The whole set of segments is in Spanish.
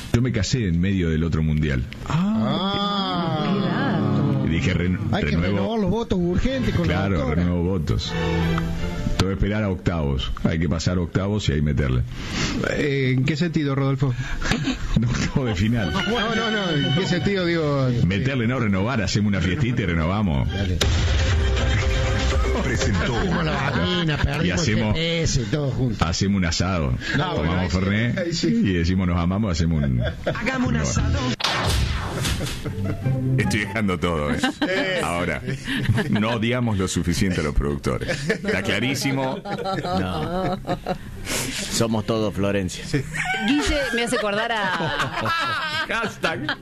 Yo me casé en medio del otro mundial. Y dije, hay que renovar los votos urgentes con la Claro, doctora. renuevo votos. Tengo que esperar a octavos. Hay que pasar octavos y ahí meterle. ¿En qué sentido, Rodolfo? Octavo de final. No. ¿En qué sentido, digo? Meterle, no renovar. Hacemos una fiestita y renovamos. Dale. Presentó. Perdimos la vagina, perdimos Y hacemos- ese, todo junto. Hacemos un asado. Tomamos Fernet y decimos nos amamos, hacemos un... Hagamos un asado. Estoy dejando todo, Ahora, no odiamos lo suficiente a los productores. Está clarísimo. No. Somos todos Florencia. Guille me hace acordar a... Hashtag.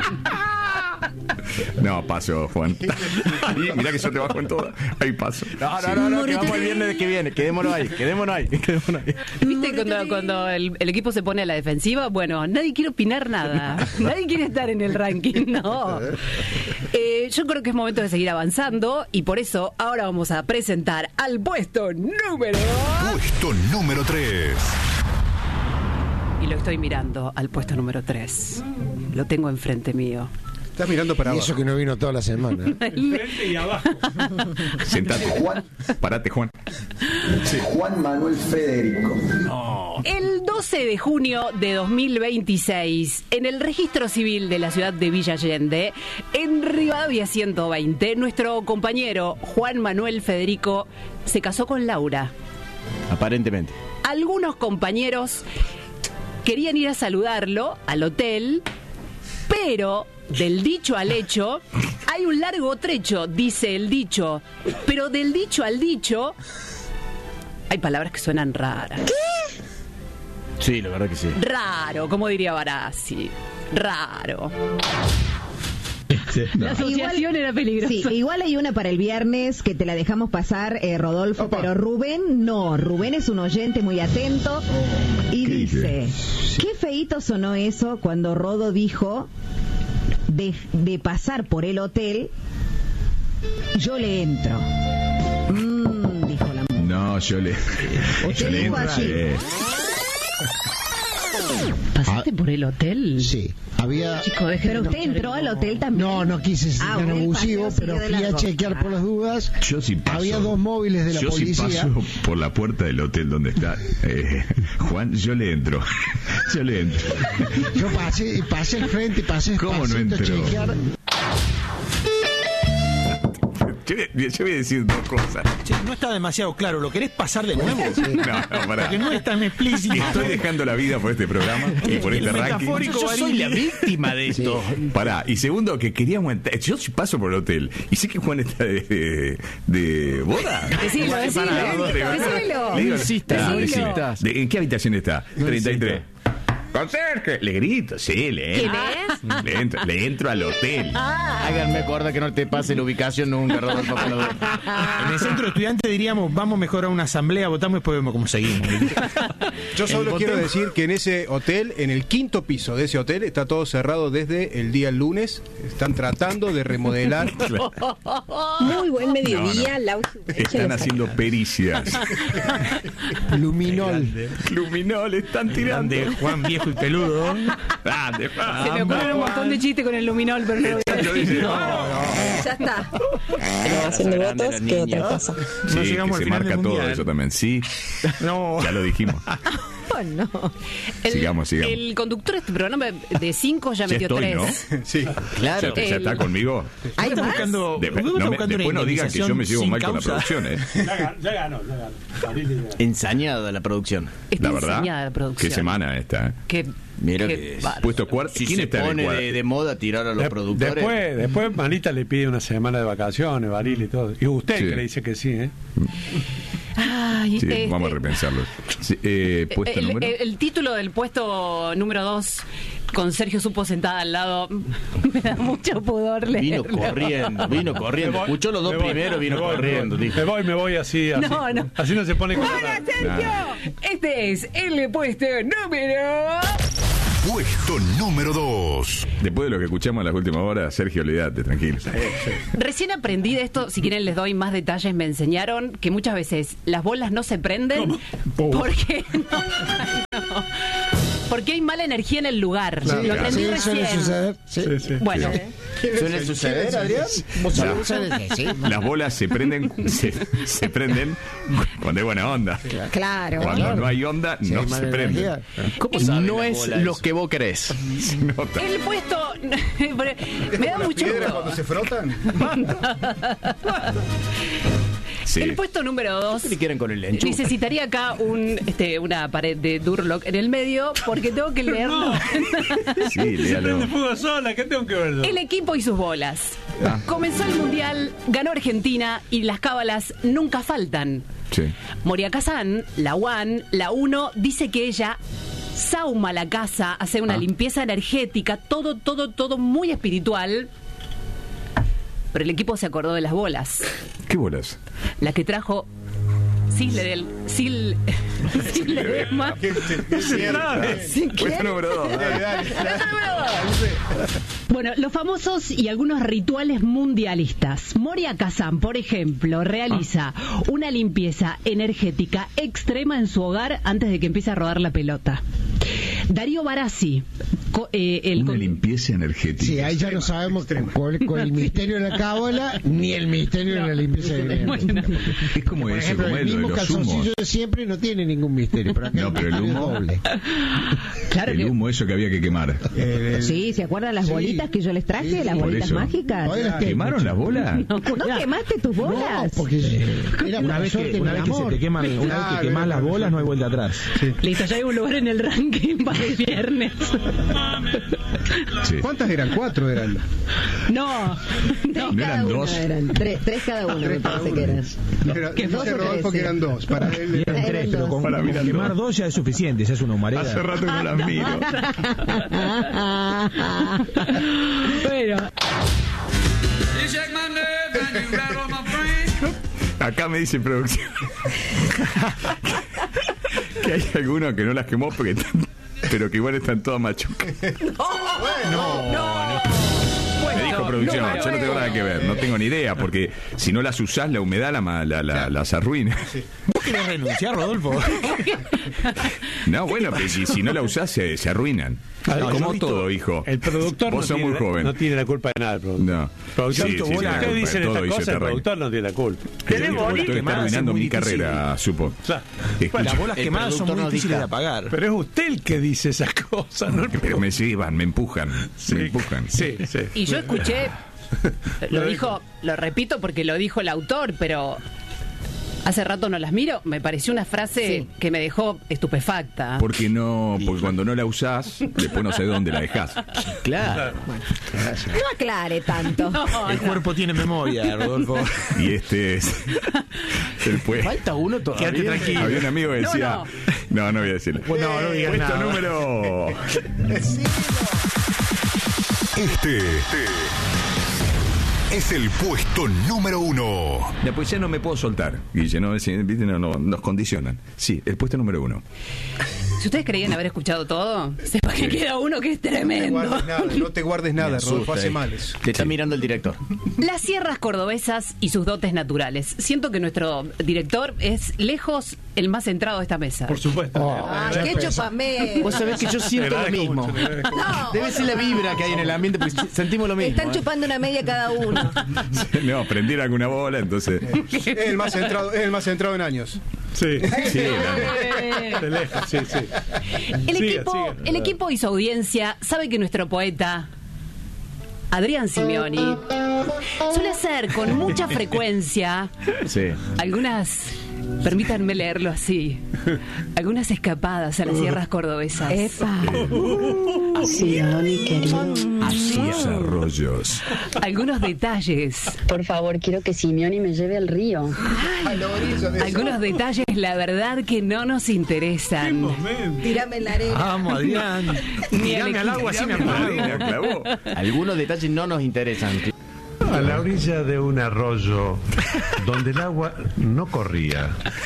No, paso, Juan. Mirá que yo te bajo en todo. Ahí paso. No, que vamos el viernes que viene. Quedémonos ahí. ¿Viste cuando el equipo se pone a la defensiva? Bueno, nadie quiere opinar nada. Nadie quiere estar en el ranking, no. Yo creo que es momento de seguir avanzando y por eso ahora vamos a presentar al puesto número... Puesto número 3. Y lo estoy mirando al puesto número 3. Lo tengo enfrente mío. Estás mirando para Y abajo. eso que no vino toda la semana. Frente y abajo. Sentate, Juan. Parate, Juan. Juan Manuel Federico. El 12 de junio de 2026, en el registro civil de la ciudad de Villa Allende, en Rivadavia 120, nuestro compañero Juan Manuel Federico se casó con Laura. Aparentemente. Algunos compañeros querían ir a saludarlo al hotel, pero del dicho al hecho hay un largo trecho, dice el dicho, pero del dicho al dicho hay palabras que suenan raras. Sí, la verdad que sí. Raro, como diría Barassi. Raro. La asociación era peligrosa. Sí, igual hay una para el viernes que te la dejamos pasar, Rodolfo, pero Rubén no. Rubén es un oyente muy atento y dice, qué feíto sonó eso cuando Rodo dijo de pasar por el hotel, yo le entro. Dijo la mujer. No, yo le dijo así. ¿Pasaste por el hotel? Sí. Había... Chico, pero usted entró al hotel también. No quise ser tan bueno, abusivo, el pero paseo fui sigue a de chequear por las dudas. Yo sí paso. Había 2 móviles de la policía. Yo sí paso por la puerta del hotel donde está Juan, yo le entro. Yo le entro. Yo pasé al frente, pasé ¿Cómo no despacito a entró? chequear. Yo voy a decir 2 cosas. Che, no está demasiado claro. ¿Lo querés pasar de nuevo? No, pará. Porque no es tan explícito. Estoy dejando la vida por este programa y por este ranking. Yo soy la víctima de esto. Pará, y segundo, que queríamos entrar. Yo sí paso por el hotel y sé que Juan está de boda. Decilo. Insistas. ¿En qué habitación está? 33. ¡Conserje! Le grito, sí, le entro. ¿Quién es? Le entro al hotel. Háganme acordar que no te pase la ubicación nunca, Rodolfo. En el centro de estudiantes diríamos, vamos mejor a una asamblea, votamos y después vemos cómo seguimos. Yo solo quiero decir que en ese hotel, en el 5º piso de ese hotel, está todo cerrado desde el día lunes. Están tratando de remodelar. Muy buen mediodía, No. Lau. Están haciendo pericias. Luminol. Luminol, están tirando. De Juan viejo y peludo. Grande, Se me ocurren un montón de chistes con el luminol, pero no lo voy a decir. Ya está. Renovación de votos, ¿qué otra cosa? Sí, No llegamos que al se final marca del todo mundial. eso también. Sí, No. ya lo dijimos. Oh, no. Sigamos. El conductor de este programa de 5 ya Ya metió estoy, 3. ¿no? Sí. Claro. ¿Ya está conmigo? ¿Hay Está más? buscando, Después no digan que yo me llevo mal con la producción, Ya ganó. Ensañada la producción. Está La verdad. enseñada la producción. ¿Qué semana esta? Mira Qué que bárbaro. Puesto cuarto. si ¿Quién se está en el pone cuarto? de moda tirar a los productores. Después Marita le pide una semana de vacaciones, Baril y todo. Y usted Sí. que le dice que sí, ¿eh? Ay, Sí, vamos a repensarlo. Sí, puesto número. el título del puesto número 2 con Sergio Supo sentada al lado me da mucho pudor Vino leerlo. corriendo. Escuchó los dos primeros, vino corriendo. Dijo. Me voy así. No. Así no se pone con ¡Hola, Sergio! Este es el puesto número... Puesto número 2. Después de lo que escuchamos en las últimas horas, Sergio, olvídate, tranquilo. Recién aprendí de esto, si quieren les doy más detalles, me enseñaron que muchas veces las bolas no se prenden porque... No. Porque hay mala energía en el lugar. Sí, Lo entendí sí, suele recién. suceder. Sí. Bueno, ¿Suele suceder, Adrián? Las bolas se prenden cuando hay buena onda. Claro. Cuando no hay onda, Sí, no hay se mala prenden. energía. ¿Cómo no es lo que vos querés? Se nota. el puesto me da mucho ¿Piedras cuando gusto. se frotan? Sí. El puesto número 2. ¿Qué quieren con el enchufe? Necesitaría acá una pared de Durlock en el medio porque tengo que leerlo. Sí, léalo. fuego sola, ¿qué tengo que verlo? El equipo y sus bolas. Comenzó el Mundial, ganó Argentina y las cábalas nunca faltan. Sí. Moria Kazan, la One, la 1, dice que ella sauma la casa, hace una limpieza energética, todo muy espiritual. Pero el equipo se acordó de las bolas. ¿Qué bolas? La que trajo Sil Ledesma. Puesto número 2. Bueno, los famosos y algunos rituales mundialistas. Moria Kazan, por ejemplo, realiza una limpieza energética extrema en su hogar antes de que empiece a rodar la pelota. Darío Barassi, Una limpieza energética. Sí, ahí ya no sabemos con el misterio de la cábala ni el misterio de la limpieza de Es como Por eso, ejemplo, como el es lo de mismo los humos. calzoncillo de siempre no tiene ningún misterio. Pero acá No, pero el misterio es humo- doble. Claro El que humo, eso que había que quemar. Sí, ¿se acuerdan las Sí. bolitas que yo les traje? Sí, Las sí. Por bolitas eso. mágicas. Todavía las tengo. ¿Quemaron las bolas? ¿No quemaste tus No, bolas? porque era Una para vez suerte que, en una el vez que se amor. te queman, una vez Claro, que quemas era las para bolas, no hay vuelta atrás. listo, ya hay un lugar en el ranking para el viernes. Sí. ¿Cuántas eran? 4 eran. No, ¿No Cada eran uno dos? eran tres cada uno, me parece que eran. Que dos dice o Rodolfo tres, que eran 2. Para él Eran Eran tres, dos. pero con Para mí eran quemar dos. dos ya es suficiente, ya es una humareda. Hace rato que no las miro. bueno, Acá me dice producción que hay algunos que no las quemó porque pero que igual están todas machucas. Me dijo producción, yo no tengo nada que ver, no tengo ni idea, porque si no las usás, la humedad las arruina. ¿Vos querés renunciar, Rodolfo? No, bueno, pero si no la usás, se arruinan. Como todo, hijo. El productor Vos sos muy joven. no tiene la culpa de nada. El productor. No. Productor, Sí, sí, si tiene la ustedes culpa, dicen todo esta hizo cosa, el terreno. productor no tiene la culpa. Estoy arruinando mi carrera, supo. Claro. Escucha, Las bolas El quemadas son productor muy no difíciles de dicta. apagar. Pero es usted el que dice esas cosas, ¿no? pero me llevan, me empujan. Me empujan. Sí, sí. y yo escuché, lo repito porque lo dijo el autor, pero hace rato no las miro, me pareció una frase que me dejó estupefacta. Porque cuando no la usás, después no sé dónde la dejás. Claro. No aclare tanto. El cuerpo tiene memoria, Rodolfo. Y este es el puesto. Falta uno todavía. Quédate tranquilo. Había un amigo que decía. No voy a decirlo. No digas Puesto nada. número. Este es el puesto número 1. Ya, pues ya no me puedo soltar, Guille, ¿viste? No, nos condicionan. Sí, el puesto número 1. Si ustedes creían haber escuchado todo, sepa que queda uno que es tremendo. No te guardes nada, Rodolfo, hace mal eso. Te está mirando el director. Las sierras cordobesas y sus dotes naturales. Siento que nuestro director es lejos el más centrado de esta mesa. Por supuesto. ¡Qué chupamé! Vos sabés que yo siento lo mismo. Debe ser la vibra que hay en el ambiente, porque sentimos lo mismo. Están chupando una media cada uno. No, prendí alguna bola, entonces. Es el más centrado en años. Sí. Sí, De lejos, sí, sí. El equipo y su audiencia sabe que nuestro poeta Adrián Simeoni suele hacer con mucha frecuencia sí. algunas, permítanme leerlo así, algunas escapadas a las sierras cordobesas. ¡Epa! Simeoni, querido. Sus arroyos. Algunos detalles. Por favor, quiero que Simeoni me lleve al río. Algunos detalles, la verdad, que no nos interesan. Tírame en la arena. Vamos, Adrián. Tirame al agua, así me La apago. clavó. Algunos detalles no nos interesan. A la orilla de un arroyo donde el agua no corría.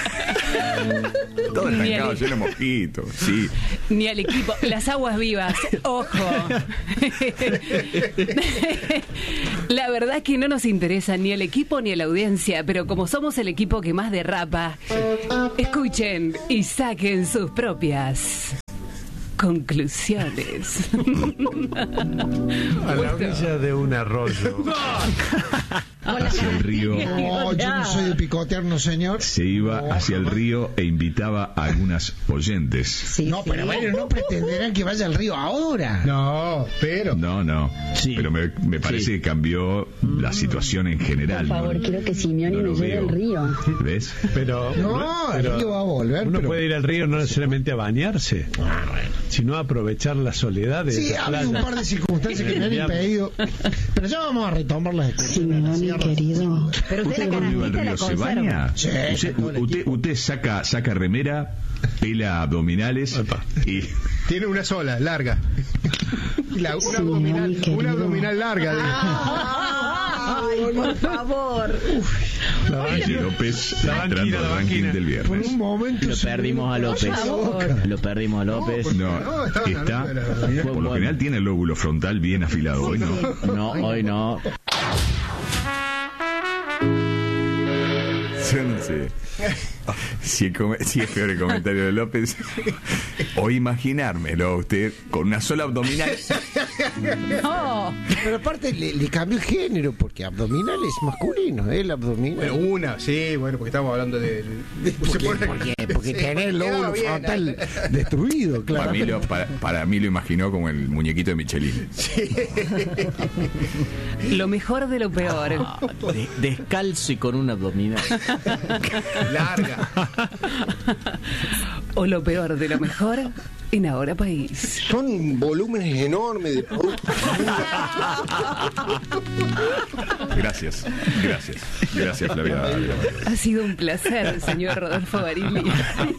Todo estancado, lleno de mosquitos. Sí. Ni al equipo, las aguas vivas, ojo. La verdad es que no nos interesa ni el equipo ni la audiencia, pero como somos el equipo que más derrapa, escuchen y saquen sus propias Conclusiones. A la orilla de un arroyo. Hacia el río. No, yo no soy de picotear, no señor. Se iba hacia el río e invitaba a algunas oyentes. Sí, No, pero bueno, no pretenderán que vaya al río ahora. No, pero. No. Sí. Pero me parece que cambió la situación en general. Por favor, quiero que Simeone No lo me lleve veo. al río. ¿Ves? Pero No, el pero río va a volver. uno pero... puede ir al río no necesariamente a bañarse, sino a aprovechar la soledad de Sí, esa ha habido un playa. par de circunstancias que me han impedido. Pero ya vamos a retomar las excursiones. Simeone, querido. Pero usted ¿Usted la cuando iba al canastita la río se conserva. baña? Sí, Usted saca remera, pela abdominales y... Tiene una sola, larga. Una abdominal larga. Ay, por favor. Guille López entrando al ranking del Por viernes. un momento. Lo perdimos a López. Lo perdimos a López. No, estaban está, arriba de la- por lo general tiene el lóbulo frontal bien afilado hoy, ¿no? No, hoy no. Yo no sé si es peor el comentario de López o imaginármelo a usted con una sola abdominal. No. Pero aparte le cambió el género, porque abdominal es masculino, el abdominal. Bueno, una, sí, bueno, porque estamos hablando de. Porque tener el lóbulo bien, frontal destruido, claro. Para mí lo imaginó como el muñequito de Michelin. Lo mejor de lo peor. Descalzo y con un abdominal. Larga. O lo peor de lo mejor en Ahora País. Son volúmenes enormes de producto. Gracias, Flavia. Ha sido un placer, señor Rodolfo Barili.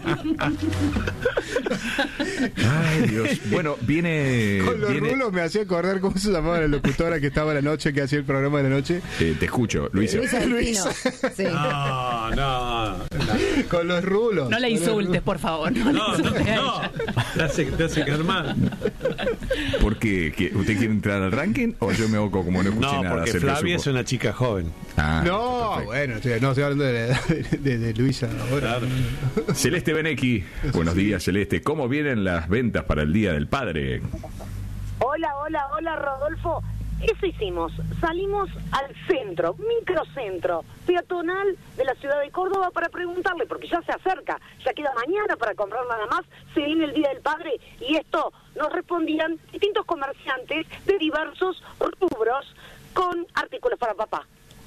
Ay, Dios. Bueno, viene... Con los rulos me hacía acordar cómo se llamaba la locutora que estaba a la noche, que hacía el programa de la noche. te escucho, Luisa. Luisa. Sí. No. Con los rulos. No la insultes, por favor. No la insultes a ella. Te hace quedar mal. ¿Por qué? ¿Usted quiere entrar al ranking o yo me hago como no escuché No, nada? porque hacer Flavia es presupuesto? una chica joven. Ah, No, perfecto. bueno, estoy hablando de la edad de Luisa ahora. Celeste Benecki, buenos días, Celeste. ¿Cómo vienen las ventas para el Día del Padre? Hola, Rodolfo. Eso hicimos. Salimos al centro, microcentro, peatonal de la ciudad de Córdoba para preguntarle, porque ya se acerca, ya queda mañana para comprar nada más, se viene el Día del Padre, y esto nos respondían distintos comerciantes de diversos rubros con artículos para papá.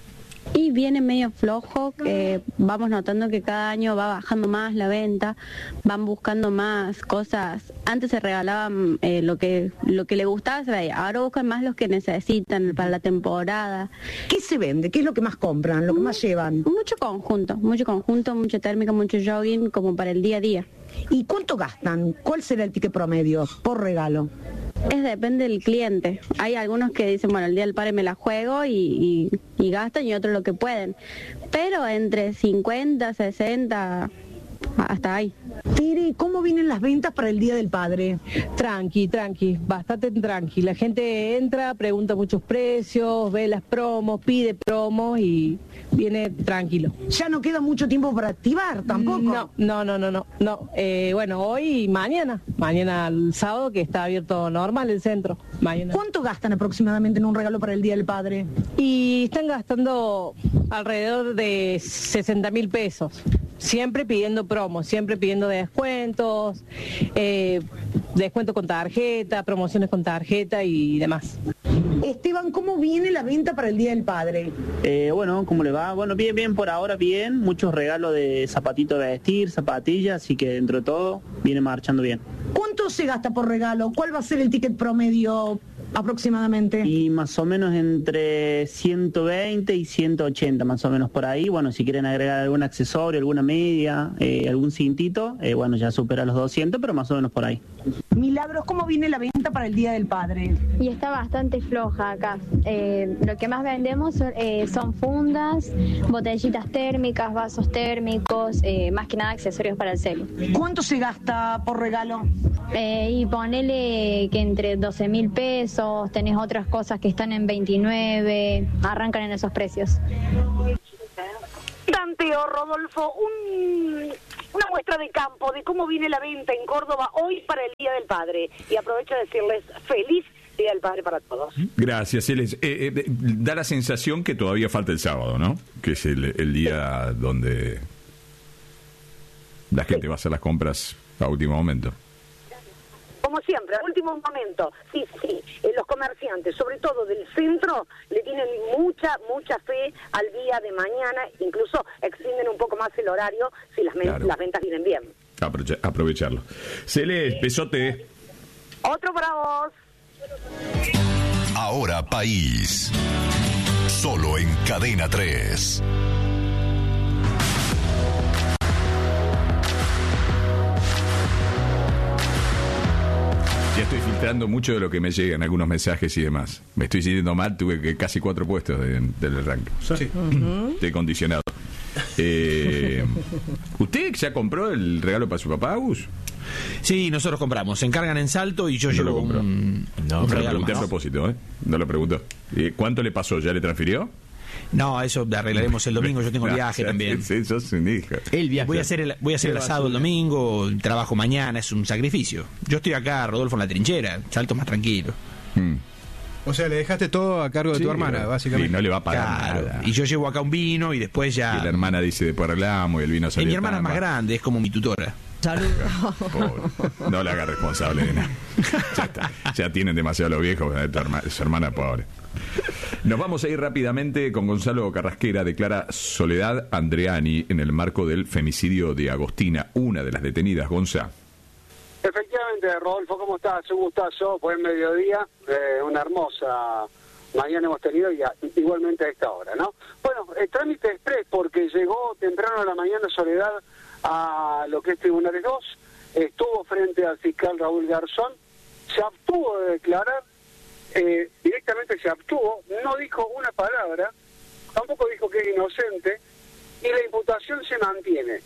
Y viene medio flojo, vamos notando que cada año va bajando más la venta, van buscando más cosas. Antes se regalaban lo que le gustaba, se veía. Ahora buscan más los que necesitan para la temporada. ¿Qué se vende? ¿Qué es lo que más compran? ¿Lo que más llevan? Mucho conjunto, mucha térmica, mucho jogging, como para el día a día. ¿Y cuánto gastan? ¿Cuál será el ticket promedio por regalo? Depende del cliente. Hay algunos que dicen, bueno, el Día del Padre me la juego y gastan, y otros lo que pueden. Pero entre 50, 60, hasta ahí. Tere, ¿cómo vienen las ventas para el Día del Padre? Tranqui, bastante tranqui. La gente entra, pregunta muchos precios, ve las promos, pide promos y viene tranquilo. ¿Ya no queda mucho tiempo para activar tampoco? No. Bueno, hoy y mañana el sábado, que está abierto normal el centro. Mañana. ¿Cuánto gastan aproximadamente en un regalo para el Día del Padre? Y están gastando alrededor de 60.000 pesos. Siempre pidiendo promos, siempre pidiendo descuentos, descuentos con tarjeta, promociones con tarjeta y demás. Esteban, ¿cómo viene la venta para el Día del Padre? Bueno, ¿cómo le va? Bueno, bien, por ahora bien. Muchos regalos de zapatito de vestir, zapatillas, así que dentro de todo viene marchando bien. ¿Cuánto se gasta por regalo? ¿Cuál va a ser el ticket promedio aproximadamente? Y más o menos entre 120 y 180, más o menos por ahí. Bueno, si quieren agregar algún accesorio, alguna media, algún cintito, bueno, ya supera los 200, pero más o menos por ahí. Milagros, ¿cómo viene la venta para el Día del Padre? Y está bastante floja acá. Lo que más vendemos son fundas, botellitas térmicas, vasos térmicos, más que nada accesorios para el celu. ¿Cuánto se gasta por regalo? Y ponele que entre 12.000 pesos, tenés otras cosas que están en 29, arrancan en esos precios. Dante o Rodolfo, una muestra de campo de cómo viene la venta en Córdoba hoy para el Día del Padre. Y aprovecho de decirles feliz Día del Padre para todos. Gracias, Celes. Da la sensación que todavía falta el sábado, ¿no? Que es el día donde la gente va a hacer las compras a último momento. Como siempre, a último momento, sí, los comerciantes, sobre todo del centro, le tienen mucha fe al día de mañana, incluso extienden un poco más el horario si las ventas vienen bien. Aprovecharlo. Celes, besote. Otro para vos. Ahora País. Solo en Cadena 3. Ya estoy filtrando mucho de lo que me llegan, algunos mensajes y demás. Me estoy sintiendo mal, tuve que casi 4 puestos del arranque. Sí. Estoy condicionado. ¿Usted ya compró el regalo para su papá, Agus? Sí, nosotros compramos. Se encargan en Salto y yo llevo un regalo pregunté más. a propósito, no lo preguntó. ¿Cuánto le pasó? ¿Ya le transfirió? No, eso arreglaremos el domingo. Yo tengo viaje también. Sí, sos un hijo. Voy a hacer el asado el domingo, trabajo mañana, es un sacrificio. Yo estoy acá, Rodolfo, en la trinchera, Salto más tranquilo. O sea, le dejaste todo a cargo de tu hermana, básicamente. Y no le va a pagar nada. Y yo llevo acá un vino y después ya... Y la hermana dice, después arreglamos y el vino salió. Mi hermana es más grande, es como mi tutora. Saludos. No la haga responsable de nada. Ya está. Ya tienen demasiado los viejos, su hermana pobre. Nos vamos a ir rápidamente con Gonzalo Carrasquera. Declara Soledad Andreani en el marco del femicidio de Agostina, una de las detenidas. Gonza. Efectivamente, Rodolfo, ¿cómo estás? Un gustazo, buen mediodía, una hermosa mañana hemos tenido y igualmente a esta hora, ¿no? Bueno, el trámite express porque llegó temprano a la mañana Soledad a lo que es Tribunales 2, estuvo frente al fiscal Raúl Garzón, se abstuvo de declarar, directamente se abstuvo, no dijo una palabra, tampoco dijo que es inocente, y la imputación se mantiene.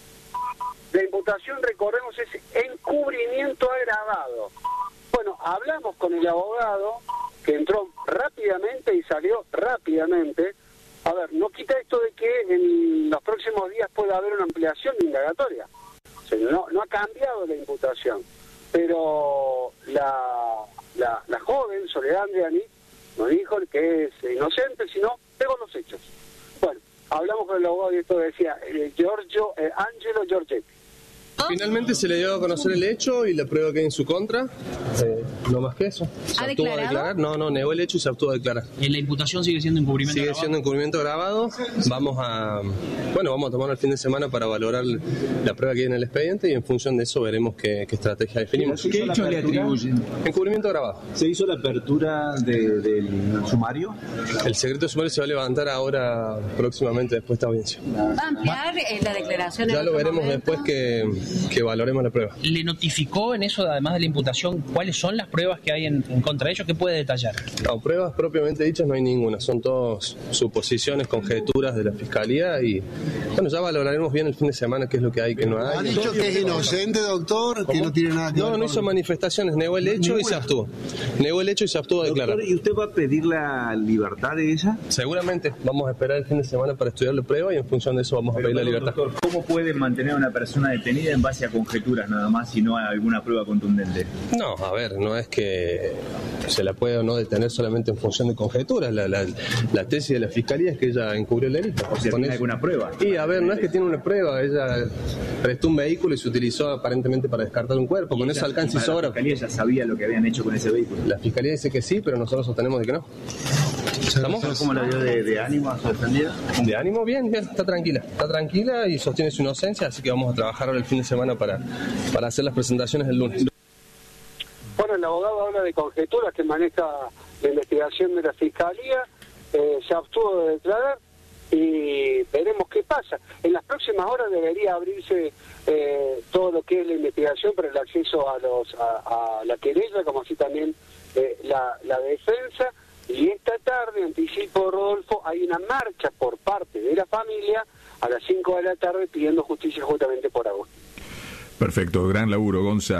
La imputación, recordemos, es encubrimiento agravado. Bueno, hablamos con el abogado, que entró rápidamente y salió rápidamente. A ver, no quita esto de que en los próximos días pueda haber una ampliación de indagatoria. O sea, no ha cambiado la imputación. Pero la joven, Soledad Andreani, no dijo que es inocente, sino pegó los hechos. Bueno, hablamos con el abogado y esto decía Angelo Giorgetti. Finalmente se le dio a conocer el hecho y la prueba que hay en su contra, no más que eso. Se abstuvo a declarar, no, negó el hecho y se abstuvo a declarar. ¿La imputación sigue siendo encubrimiento grabado? Sigue siendo encubrimiento grabado. Vamos a tomar el fin de semana para valorar la prueba que hay en el expediente y en función de eso veremos qué estrategia definimos. ¿Qué hecho le atribuyen? Encubrimiento grabado. ¿Se hizo la apertura del sumario? El secreto de sumario se va a levantar ahora próximamente después de esta audiencia. ¿Va a ampliar la declaración? Ya lo veremos después que valoremos la prueba. ¿Le notificó en eso, además de la imputación, cuáles son las pruebas que hay en contra de ellos? ¿Qué puede detallar? No, pruebas propiamente dichas no hay ninguna, son todas suposiciones, conjeturas de la Fiscalía y bueno, ya valoraremos bien el fin de semana qué es lo que hay, qué no hay. ¿Ha dicho que es inocente, doctor? ¿Cómo? Que no tiene nada que ver No hizo manifestaciones, negó el hecho y se abstuvo. Negó el hecho y se abstuvo a declarar. Doctor, ¿y usted va a pedir la libertad de ella? Seguramente, vamos a esperar el fin de semana para estudiar la prueba y en función de eso vamos a pedir la libertad. Doctor, ¿cómo puede mantener a una persona detenida en base a conjeturas nada más si no hay alguna prueba contundente? No, a ver, no es que se la pueda o no detener solamente en función de conjeturas. La tesis de la Fiscalía es que ella encubrió el delito. O sea, ¿tiene alguna prueba? Y a ver, no es que tiene una prueba, ella prestó un vehículo y se utilizó aparentemente para descartar un cuerpo, con ese alcance y sobra. ¿La Fiscalía ya sabía lo que habían hecho con ese vehículo? La Fiscalía dice que sí, pero nosotros sostenemos de que no. ¿Estamos? ¿Cómo la dio de ánimo a su defendida? De ánimo, bien, está tranquila y sostiene su inocencia, así que vamos a trabajar ahora el fin de semana para hacer las presentaciones el lunes. Bueno, el abogado habla de conjeturas que maneja la investigación de la Fiscalía, se abstuvo de declarar y veremos qué pasa. En las próximas horas debería abrirse todo lo que es la investigación para el acceso a la querella, como así también la defensa. Y esta tarde, anticipo, Rodolfo, hay una marcha por parte de la familia a las 5 de la tarde pidiendo justicia justamente por Agustín. Perfecto, gran laburo, Gonza.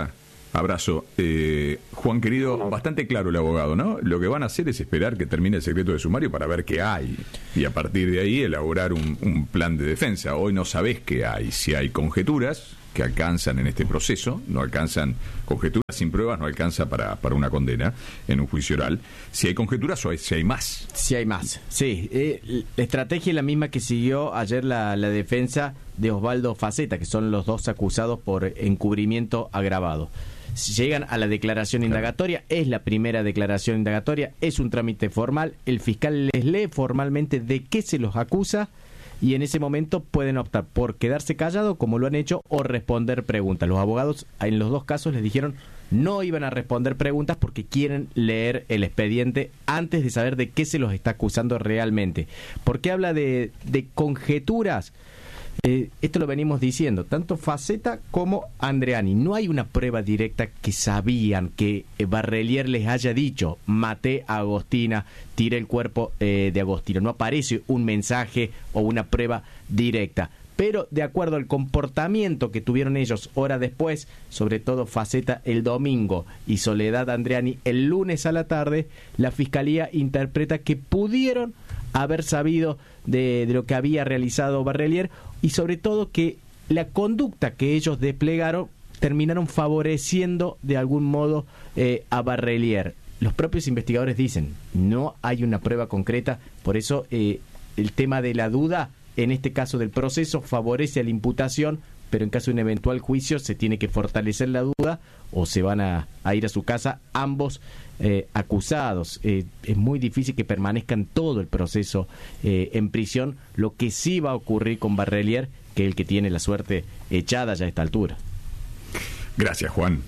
Abrazo. Juan querido, bastante claro el abogado, ¿no? Lo que van a hacer es esperar que termine el secreto de sumario para ver qué hay y a partir de ahí elaborar un plan de defensa. Hoy no sabés qué hay. Si hay conjeturas que alcanzan en este proceso, no alcanzan conjeturas sin pruebas, no alcanza para una condena en un juicio oral. Si hay conjeturas o si hay más. Si hay más, sí. La estrategia es la misma que siguió ayer la defensa de Osvaldo Faceta, que son los dos acusados por encubrimiento agravado. Si llegan a la declaración indagatoria, es la primera declaración indagatoria, es un trámite formal, el fiscal les lee formalmente de qué se los acusa y en ese momento pueden optar por quedarse callados, como lo han hecho, o responder preguntas. Los abogados en los dos casos les dijeron no iban a responder preguntas porque quieren leer el expediente antes de saber de qué se los está acusando realmente. ¿Por qué habla de conjeturas? Esto lo venimos diciendo, tanto Faceta como Andreani. No hay una prueba directa que sabían que Barrelier les haya dicho: maté a Agostina, tiré el cuerpo de Agostina. No aparece un mensaje o una prueba directa. Pero de acuerdo al comportamiento que tuvieron ellos horas después, sobre todo Faceta el domingo y Soledad Andreani el lunes a la tarde, la Fiscalía interpreta que pudieron haber sabido de lo que había realizado Barrelier y sobre todo que la conducta que ellos desplegaron terminaron favoreciendo de algún modo a Barrelier. Los propios investigadores dicen, no hay una prueba concreta, por eso el tema de la duda, en este caso del proceso, favorece a la imputación, pero en caso de un eventual juicio se tiene que fortalecer la duda o se van a ir a su casa ambos acusados. Es muy difícil que permanezcan todo el proceso en prisión, lo que sí va a ocurrir con Barrelier, que es el que tiene la suerte echada ya a esta altura. Gracias, Juan.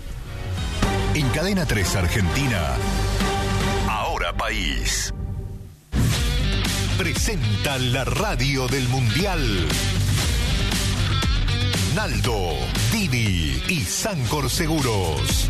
En Cadena 3 Argentina, Ahora País. Presenta la radio del Mundial. Naldo, Dini y Sancor Seguros.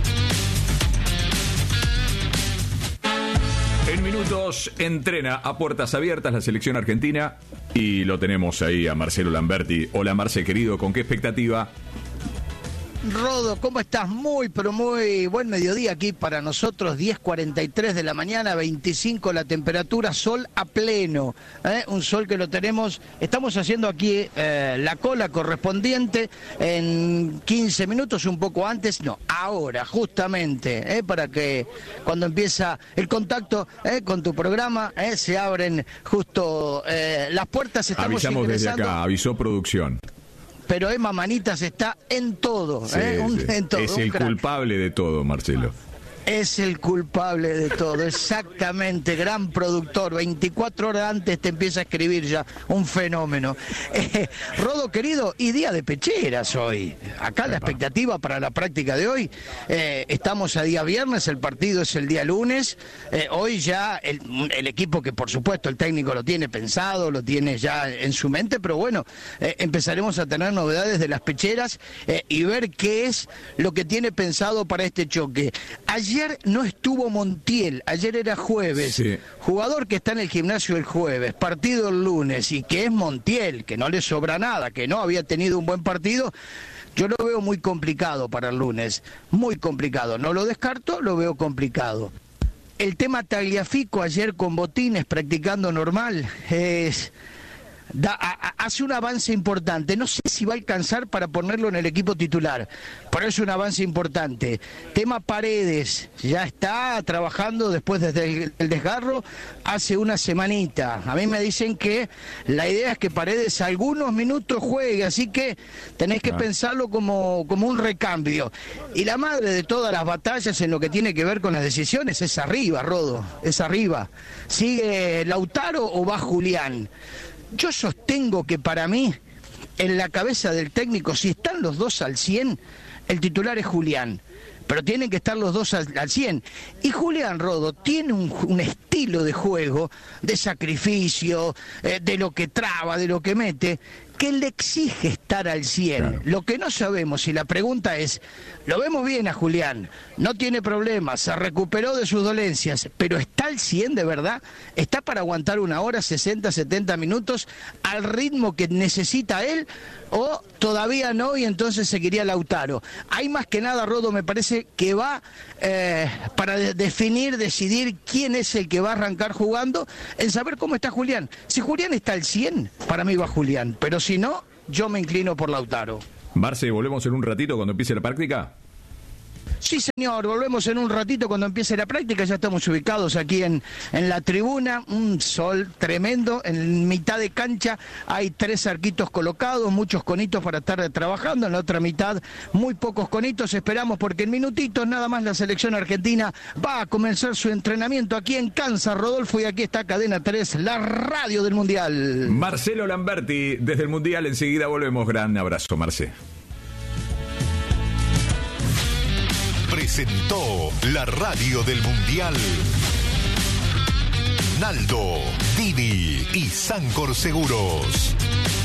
En minutos entrena a puertas abiertas la selección argentina y lo tenemos ahí a Marcelo Lamberti. Hola Marce, querido, ¿con qué expectativa? Rodo, ¿cómo estás? Muy, pero muy buen mediodía aquí para nosotros, 10:43 de la mañana, 25 la temperatura, sol a pleno, un sol que lo tenemos, estamos haciendo aquí la cola correspondiente en 15 minutos, un poco antes, no, ahora, justamente, para que cuando empieza el contacto con tu programa, se abren justo las puertas, estamos avisamos ingresando. Desde acá, avisó producción. Pero Emma Manitas está en todo, sí, en todo. Es el culpable de todo, Marcelo. Es el culpable de todo, exactamente, gran productor, 24 horas antes te empieza a escribir ya, un fenómeno. Rodo querido, y día de pecheras hoy, acá la expectativa para la práctica de hoy, estamos a día viernes, el partido es el día lunes, hoy ya el equipo que por supuesto el técnico lo tiene pensado, lo tiene ya en su mente, pero bueno, empezaremos a tener novedades de las pecheras y ver qué es lo que tiene pensado para este choque. Ayer no estuvo Montiel, ayer era jueves, sí. Jugador que está en el gimnasio el jueves, partido el lunes y que es Montiel, que no le sobra nada, que no había tenido un buen partido, yo lo veo muy complicado para el lunes, muy complicado, no lo descarto, lo veo complicado. El tema Tagliafico ayer con botines practicando normal hace un avance importante, no sé si va a alcanzar para ponerlo en el equipo titular, pero es un avance importante. Tema Paredes, ya está trabajando después desde el desgarro hace una semanita, a mí me dicen que la idea es que Paredes algunos minutos juegue, así que tenés que pensarlo como un recambio, y la madre de todas las batallas en lo que tiene que ver con las decisiones es arriba, Rodo, es arriba. ¿Sigue Lautaro o va Julián? Yo sostengo que para mí, en la cabeza del técnico, si están los dos al 100, el titular es Julián. Pero tienen que estar los dos al 100. Y Julián, Rodo, tiene un estilo de juego, de sacrificio, de lo que traba, de lo que mete, que le exige estar al 100. Claro. Lo que no sabemos, y la pregunta es, lo vemos bien a Julián, no tiene problemas, se recuperó de sus dolencias, pero ¿está al 100 de verdad? ¿Está para aguantar 1 hora, 60, 70 minutos al ritmo que necesita él? ¿O todavía no y entonces seguiría Lautaro? Hay más que nada, Rodo, me parece que va para decidir quién es el que va a arrancar jugando, en saber cómo está Julián. Si Julián está al 100, para mí va Julián, pero si no, yo me inclino por Lautaro. Marce, ¿volvemos en un ratito cuando empiece la práctica? Sí, señor, volvemos en un ratito cuando empiece la práctica. Ya estamos ubicados aquí en la tribuna, un sol tremendo, en mitad de cancha hay 3 arquitos colocados, muchos conitos para estar trabajando, en la otra mitad muy pocos conitos. Esperamos porque en minutitos nada más la selección argentina va a comenzar su entrenamiento aquí en Kansas, Rodolfo, y aquí está Cadena 3, la radio del Mundial. Marcelo Lamberti desde el Mundial, enseguida volvemos. Gran abrazo, Marce. Presentó la radio del Mundial Naldo, Dini y Sancor Seguros.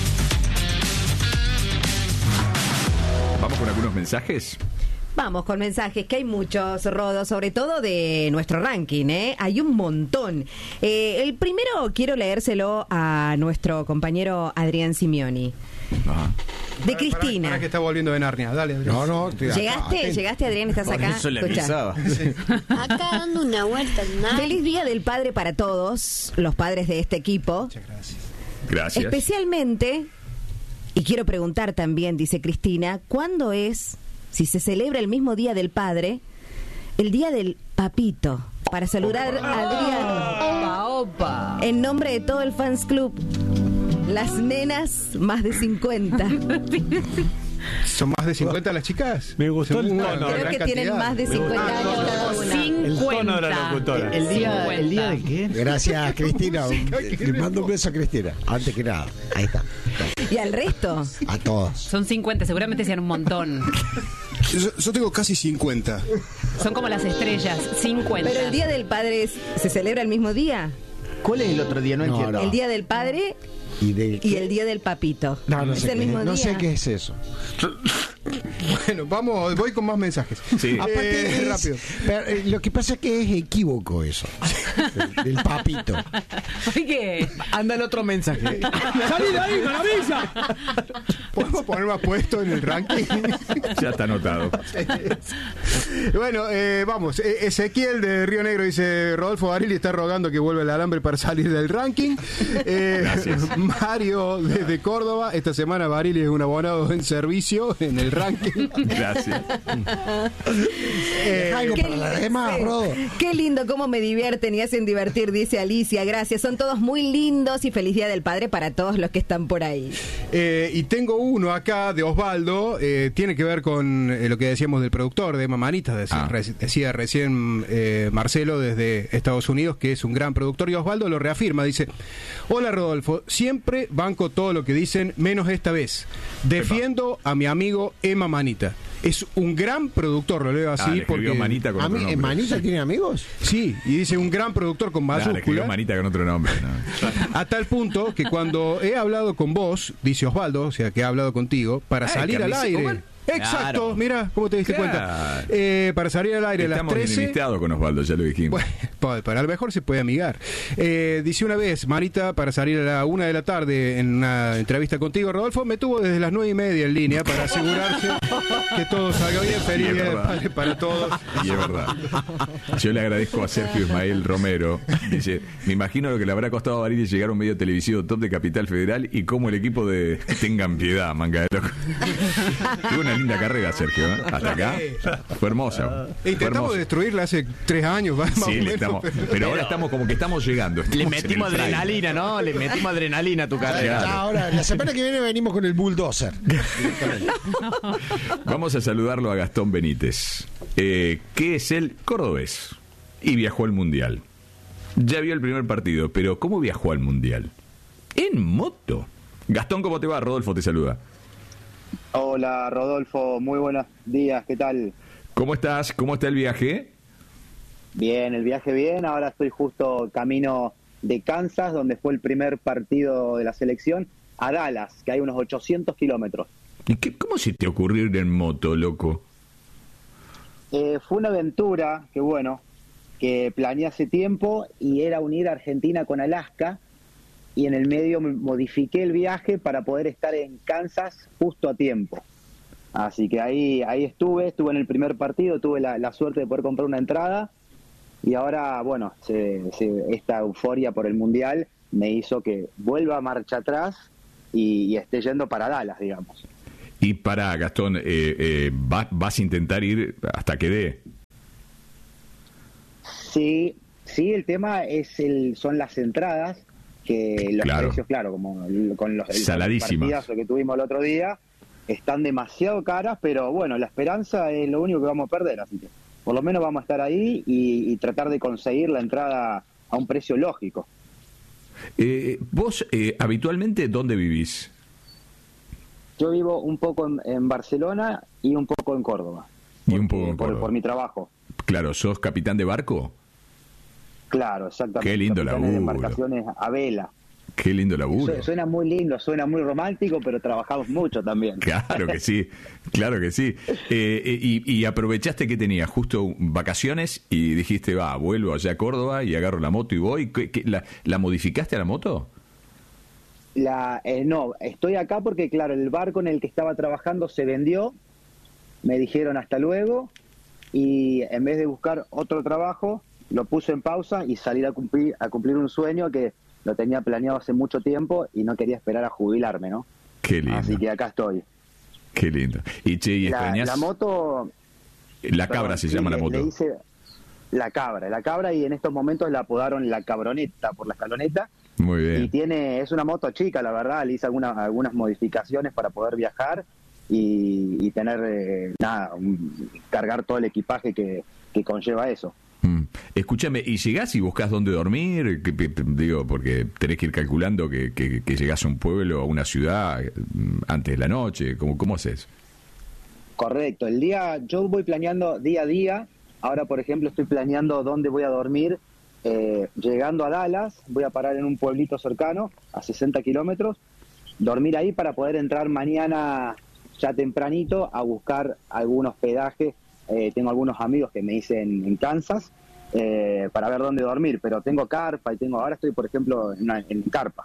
¿Vamos con algunos mensajes? Vamos con mensajes, que hay muchos, Rodo, sobre todo de nuestro ranking, ¿eh? Hay un montón. El primero quiero leérselo a nuestro compañero Adrián Simeoni. Ajá. De Cristina. Para que está volviendo de Narnia. Dale, Adrián. No, ¿Llegaste, Adrián? ¿Estás acá? Por eso le avisaba. Acá dando una vuelta. Feliz Día del Padre para todos los padres de este equipo. Muchas gracias. Gracias. Especialmente, y quiero preguntar también, dice Cristina, ¿cuándo es, si se celebra el mismo Día del Padre, el Día del Papito? Para saludar a Adrián. Opa. En nombre de todo el Fans Club. Las nenas, más de 50. ¿Son más de 50 las chicas? Me gustó el tono. Creo que tienen más de 50 años cada una. 50. El tono de la locutora. ¿El día de qué? Gracias, Cristina. Le mando un beso a Cristina. Antes que nada. Ahí está. ¿Y al resto? A todos. Son 50, seguramente sean un montón. Yo tengo casi 50. Son como las estrellas, 50. Pero el Día del Padre se celebra el mismo día. ¿Cuál es el otro día? No entiendo. El Día del Padre y el Día del Papito. No es sé el mismo día. No sé qué es eso. Bueno, voy con más mensajes. Sí. Aparte rápido. Pero, lo que pasa es que es equívoco eso. Del papito. ¿Qué? Anda el otro mensaje. ¡Salí de ahí, maravilla! ¿Podemos poner más puesto en el ranking? Ya está anotado. Bueno, vamos. Ezequiel de Río Negro dice: Rodolfo Barili está rogando que vuelva el alambre para salir del ranking. Gracias. Mario desde Córdoba: esta semana Barili es un abonado en servicio en el ranking. Gracias. Algo para las demás, Rodo. Qué lindo cómo me divierten y hacen divertir, dice Alicia. Gracias, son todos muy lindos y feliz Día del Padre para todos los que están por ahí. Y tengo uno acá de Osvaldo, tiene que ver con lo que decíamos del productor de Mamanitas, decía recién Marcelo desde Estados Unidos, que es un gran productor, y Osvaldo lo reafirma, dice: hola Rodolfo, siempre banco todo lo que dicen, menos esta vez. Defiendo a mi amigo Emma Manita. Es un gran productor, lo leo así porque... Manita con otro nombre. ¿Manita tiene amigos? Sí, y dice un gran productor con mayúscula. Escribió Manita con otro nombre. No. A tal punto que cuando he hablado con vos, dice Osvaldo, o sea que he hablado contigo, para salir al aire... Exacto, claro. Mira cómo te diste cuenta. Para salir al aire a las 13. Estamos enemistado con Osvaldo, ya lo dijimos. Bueno, para lo mejor se puede amigar. Dice una vez, Marita, para salir a la 1 de la tarde en una entrevista contigo, Rodolfo, me tuvo desde las 9:30 en línea para asegurarse que todo salga bien. Feliz Día del Padre para todos. Y es verdad. Yo le agradezco a Sergio Ismael Romero. Dice: me imagino lo que le habrá costado a Barili llegar a un medio televisivo top de Capital Federal y cómo el equipo de Tengan Piedad, manga de loco. Tuvo una linda carrera, Sergio, ¿eh? Hasta acá fue hermosa. Intentamos destruirla hace 3 años, más sí, o menos, pero ahora estamos como que estamos llegando. Le metimos adrenalina, ¿no? Le metimos adrenalina a tu carrera. Claro. Ahora, la semana que viene venimos con el bulldozer. Vamos a saludarlo a Gastón Benítez, que es el cordobés y viajó al Mundial. Ya vio el primer partido, pero ¿cómo viajó al Mundial? En moto. Gastón, ¿cómo te va? Rodolfo te saluda. Hola Rodolfo, muy buenos días, ¿qué tal? ¿Cómo estás? ¿Cómo está el viaje? Bien, el viaje bien, ahora estoy justo camino de Kansas, donde fue el primer partido de la selección. a Dallas, que hay unos 800 kilómetros. ¿Y cómo se te ocurrió ir en moto, loco? Fue una aventura que planeé hace tiempo y era unir Argentina con Alaska, y en el medio modifiqué el viaje para poder estar en Kansas justo a tiempo. Así que ahí estuve en el primer partido, tuve la suerte de poder comprar una entrada, y ahora, bueno, esta euforia por el Mundial me hizo que vuelva a marcha atrás y esté yendo para Dallas, digamos. Y para Gastón, ¿vas a intentar ir hasta que dé? Sí, el tema son las entradas, que los precios, claro, como con los partidazos que tuvimos el otro día, están demasiado caras, pero bueno, la esperanza es lo único que vamos a perder, así que por lo menos vamos a estar ahí y tratar de conseguir la entrada a un precio lógico. ¿Vos habitualmente dónde vivís? Yo vivo un poco en Barcelona y un poco en Córdoba. Y un poco en Córdoba. Por mi trabajo. Claro, ¿sos capitán de barco? Claro, exactamente. Qué lindo laburo. De embarcaciones a vela. Qué lindo laburo. Suena muy lindo, suena muy romántico, pero trabajamos mucho también. Claro que sí, claro que sí. Y aprovechaste que tenías justo vacaciones y dijiste, vuelvo allá a Córdoba y agarro la moto y voy. ¿La modificaste a la moto? No, estoy acá porque, claro, el barco en el que estaba trabajando se vendió, me dijeron hasta luego, y en vez de buscar otro trabajo, lo puse en pausa y salir a cumplir un sueño que lo tenía planeado hace mucho tiempo y no quería esperar a jubilarme, ¿no? Qué lindo. Así que acá estoy. Qué lindo. ¿Y extrañás? La moto... La cabra se llama la moto. Le hice la cabra, y en estos momentos la apodaron la cabroneta por la escaloneta. Muy bien. Y es una moto chica, la verdad, le hice algunas modificaciones para poder viajar y tener, cargar todo el equipaje que conlleva eso. Escúchame, ¿y llegás y buscás dónde dormir? Digo, porque tenés que ir calculando que llegás a un pueblo, a una ciudad antes de la noche. ¿Cómo haces? Correcto, yo voy planeando día a día. Ahora, por ejemplo, estoy planeando dónde voy a dormir. Llegando a Dallas, voy a parar en un pueblito cercano, a 60 kilómetros, dormir ahí para poder entrar mañana ya tempranito a buscar algún hospedaje. Tengo algunos amigos que me dicen en Kansas, para ver dónde dormir, pero tengo carpa y ahora estoy, por ejemplo, en carpa.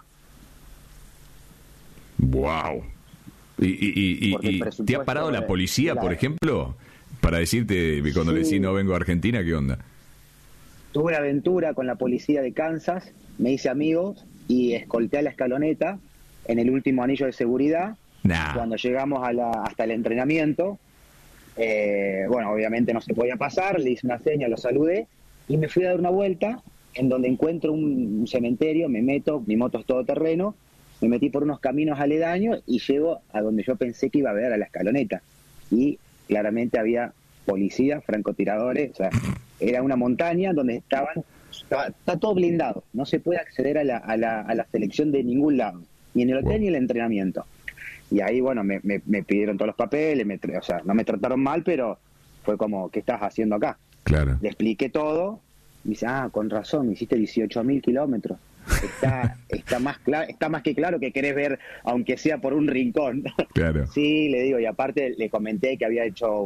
¡Wow! ¿Y te ha parado la policía, por ejemplo, para decirte cuando le decís no vengo a Argentina, qué onda? Tuve una aventura con la policía de Kansas, me hice amigos y escolté a la escaloneta en el último anillo de seguridad. Cuando llegamos hasta el entrenamiento, obviamente no se podía pasar, le hice una seña, lo saludé y me fui a dar una vuelta en donde encuentro un cementerio, me meto, mi moto es todoterreno, me metí por unos caminos aledaños y llego a donde yo pensé que iba a ver a la escaloneta. Y claramente había policías, francotiradores, o sea, era una montaña donde está todo blindado, no se puede acceder a la selección de ningún lado, ni en el hotel ni en el entrenamiento. Y ahí, me pidieron todos los papeles, no me trataron mal, pero fue como, ¿qué estás haciendo acá? Claro. Le expliqué todo, me dice, con razón, me hiciste 18.000 kilómetros. Está más que claro que querés ver, aunque sea por un rincón. Claro. Sí, le digo, y aparte le comenté que había hecho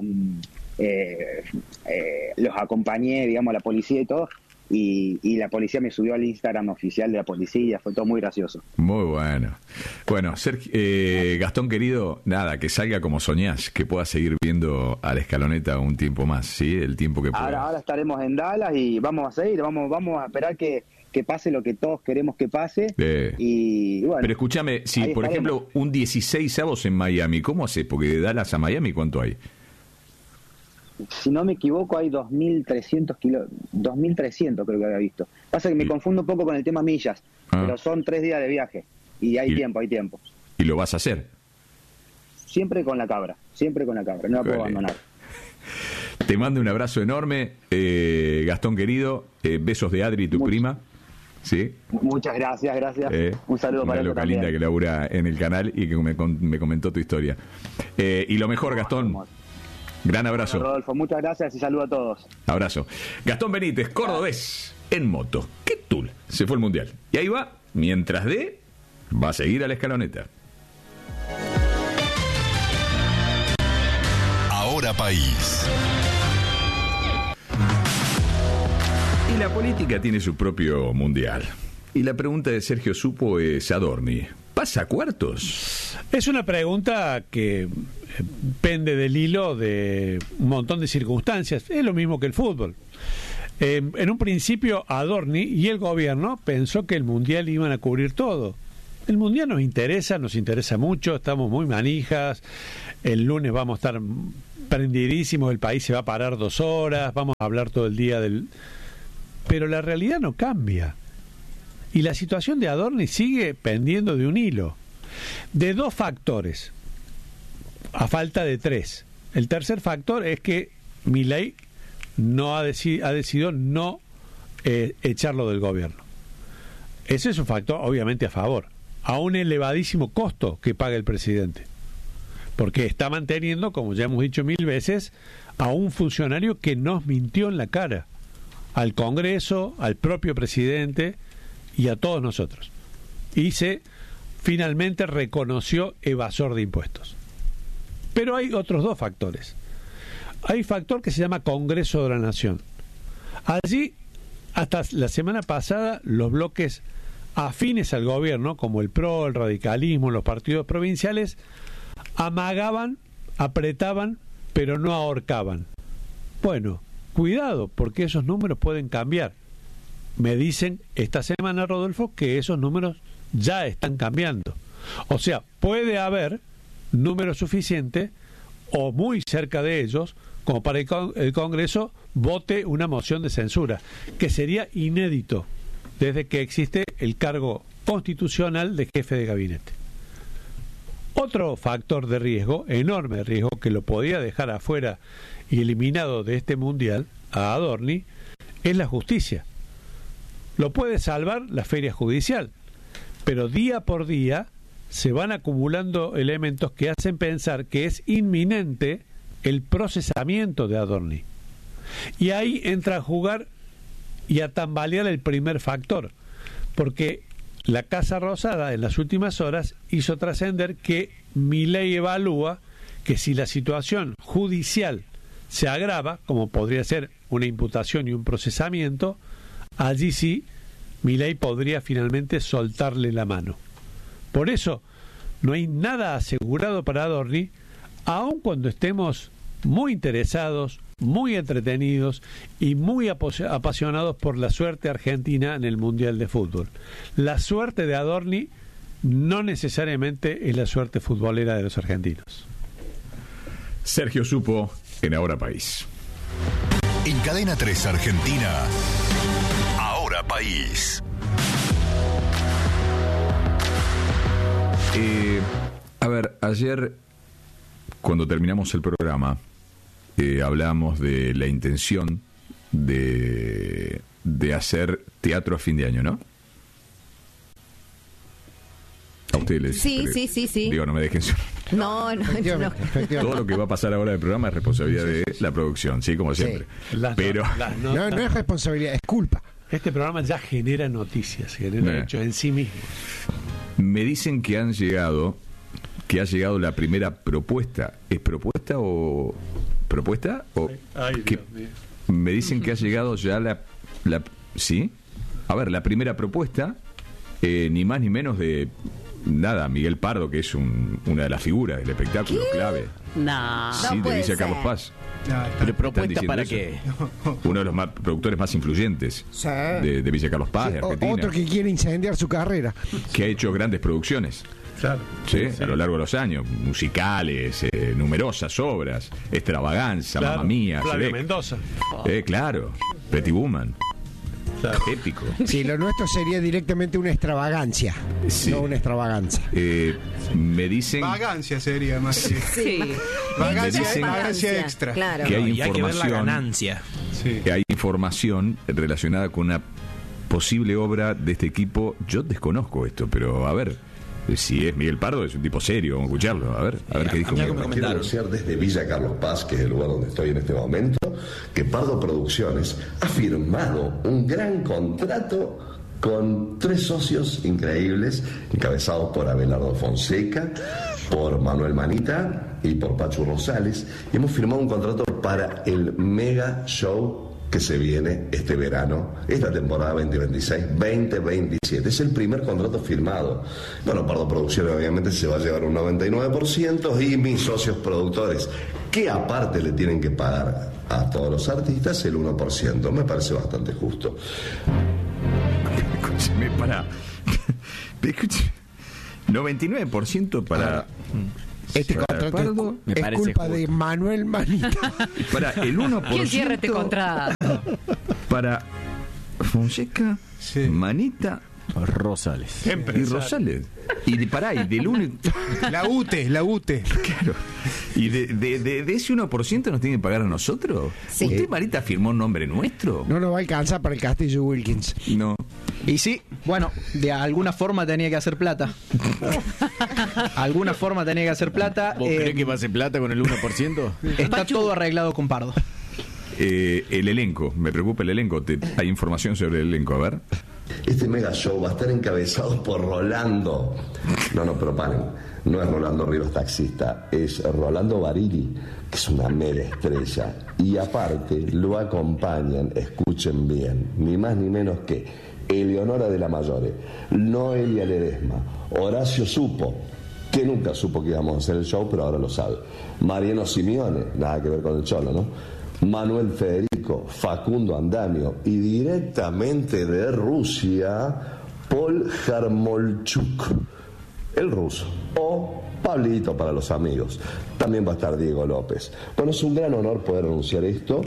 los acompañé, digamos, a la policía y todo, y la policía me subió al Instagram oficial de la policía, fue todo muy gracioso. Muy bueno. Bueno, Gastón querido, nada, que salga como soñás, que puedas seguir viendo a la escaloneta un tiempo más, ¿sí? El tiempo que puedas. Ahora estaremos en Dallas y vamos a seguir, vamos a esperar que pase lo que todos queremos que pase. Y bueno. Pero escúchame, si por ejemplo un 16avos en Miami, ¿cómo haces? Porque de Dallas a Miami, ¿cuánto hay? Si no me equivoco, hay 2.300 2.300 creo que había visto. Pasa que me confundo un poco con el tema millas, pero son 3 días de viaje y hay tiempo. ¿Y lo vas a hacer? Siempre con la cabra, no la puedo abandonar. Te mando un abrazo enorme, Gastón querido, besos de Adri, tu prima. ¿Sí? Muchas gracias. Un saludo para ella loca linda que labura en el canal y que me comentó tu historia. Y lo mejor, Gastón. Gran abrazo. Bueno, Rodolfo, muchas gracias y saludo a todos. Abrazo. Gastón Benítez, cordobés, en moto. ¿Qué tool? Se fue el Mundial. Y ahí va, mientras va a seguir a la escaloneta. Ahora País. Y la política tiene su propio mundial. Y la pregunta de Sergio Supo es: Adorni, ¿pasa cuartos? Es una pregunta que pende del hilo de un montón de circunstancias. Es lo mismo que el fútbol. En un principio, Adorni y el gobierno pensó que el mundial iban a cubrir todo. El mundial nos interesa mucho, estamos muy manijas. El lunes vamos a estar prendidísimos, el país se va a parar 2 horas, vamos a hablar todo el día del... Pero la realidad no cambia. Y la situación de Adorni sigue pendiendo de un hilo. De 2 factores, a falta de 3. El tercer factor es que Milei ha decidido no echarlo del gobierno. Ese es un factor obviamente a favor, a un elevadísimo costo que paga el presidente, porque está manteniendo, como ya hemos dicho 1000 veces, a un funcionario que nos mintió en la cara, al Congreso, al propio presidente y a todos nosotros, y se finalmente reconoció evasor de impuestos. Pero hay otros 2 factores. Hay un factor que se llama Congreso de la Nación. Allí, hasta la semana pasada, los bloques afines al gobierno, como el PRO, el radicalismo, los partidos provinciales, amagaban, apretaban, pero no ahorcaban. Bueno, cuidado, porque esos números pueden cambiar. Me dicen esta semana, Rodolfo, que esos números ya están cambiando. O sea, puede haber números suficientes o muy cerca de ellos como para que el Congreso vote una moción de censura, que sería inédito desde que existe el cargo constitucional de jefe de gabinete. Otro factor de riesgo, enorme riesgo, que lo podía dejar afuera y eliminado de este mundial a Adorni, es la justicia. Lo puede salvar la feria judicial, pero día por día se van acumulando elementos que hacen pensar que es inminente el procesamiento de Adorni. Y ahí entra a jugar y a tambalear el primer factor, porque la Casa Rosada en las últimas horas hizo trascender que Milei evalúa que si la situación judicial se agrava, como podría ser una imputación y un procesamiento, allí sí Milei podría finalmente soltarle la mano. Por eso no hay nada asegurado para Adorni, aun cuando estemos muy interesados, muy entretenidos y muy apasionados por la suerte argentina en el Mundial de Fútbol. La suerte de Adorni no necesariamente es la suerte futbolera de los argentinos. Sergio Supo en Ahora País. En Cadena 3 Argentina, Ahora País. A ver, ayer cuando terminamos el programa hablamos de la intención de hacer teatro a fin de año, ¿no? A ustedes les... Sí. Digo, no me dejen solo. No. Todo lo que va a pasar ahora del programa es responsabilidad de la producción, sí, como siempre. Pero no es responsabilidad, es culpa. Este programa ya genera noticias, genera hechos en sí mismo. Me dicen que ha llegado la primera propuesta. ¿Es propuesta o propuesta? Ay, que, Dios mío. me dicen que ha llegado ya la ¿sí? A ver, la primera propuesta, ni más ni menos de nada, Miguel Pardo, que es una de las figuras del espectáculo clave. No. Sí, No de Villa puede Carlos ser. Paz. ¿Pero propuesta ¿Están para diciendo qué? eso? Uno de los productores más influyentes de Villa Carlos Paz, de Argentina. Otro que quiere incendiar su carrera. Que ha hecho grandes producciones. Claro. Sí, a lo largo de los años, musicales, numerosas obras, Extravaganza, Claro, Mamma Mía, Flavio Select. Mendoza. Claro, Pretty Woman. Claro. Épico. Sí, lo nuestro sería directamente una extravagancia, no una extravaganza. Me dicen Vagancia sería más. Sí. Vagancia extra. Claro. que hay Y hay que ver la información, ganancia. que hay información relacionada con una posible obra de este equipo. Yo desconozco esto, pero a ver, si es Miguel Pardo, es un tipo serio, vamos a escucharlo, a ver qué dijo Miguel. Quiero anunciar desde Villa Carlos Paz, que es el lugar donde estoy en este momento, que Pardo Producciones ha firmado un gran contrato con 3 socios increíbles, encabezados por Abelardo Fonseca, por Manuel Manita y por Pachu Rosales, y hemos firmado un contrato para el mega show que se viene este verano, esta temporada 2026-2027. Es el primer contrato firmado. Bueno, Pardo Producciones obviamente se va a llevar un 99% y mis socios productores, que aparte le tienen que pagar a todos los artistas el 1%. Me parece bastante justo. Escúcheme, para... Escúcheme. 99% para... Este contrato es culpa de Manuel Manita. Para el 1%. ¿Quién cierra este contrato? Para Fonseca, Manita, Rosales. Y Rosales. Y pará, y del 1%. La UTE. Claro. ¿Y de ese 1% nos tiene que pagar a nosotros? Sí. ¿Usted, Marita, firmó un nombre nuestro? No nos va a alcanzar para el Castillo Wilkins. No. Y sí, bueno, de alguna forma tenía que hacer plata. Alguna forma tenía que hacer plata. ¿Vos crees que va a hacer plata con el 1%? Está todo arreglado con Pardo. El elenco, me preocupa el elenco. ¿Hay información sobre el elenco? A ver. Este mega show va a estar encabezado por Rolando. No, pero paren. No es Rolando Rivas taxista, es Rolando Barili, que es una mega estrella. Y aparte lo acompañan, escuchen bien, ni más ni menos que Eleonora de la Mayore, Noelia Ledesma, Horacio Supo, que nunca supo que íbamos a hacer el show, pero ahora lo sabe. Mariano Simeone, nada que ver con el Cholo, ¿no? Manuel Federico, Facundo Andamio y directamente de Rusia, Paul Jarmolchuk, el ruso, o Pablito para los amigos. También va a estar Diego López. Bueno, es un gran honor poder anunciar esto.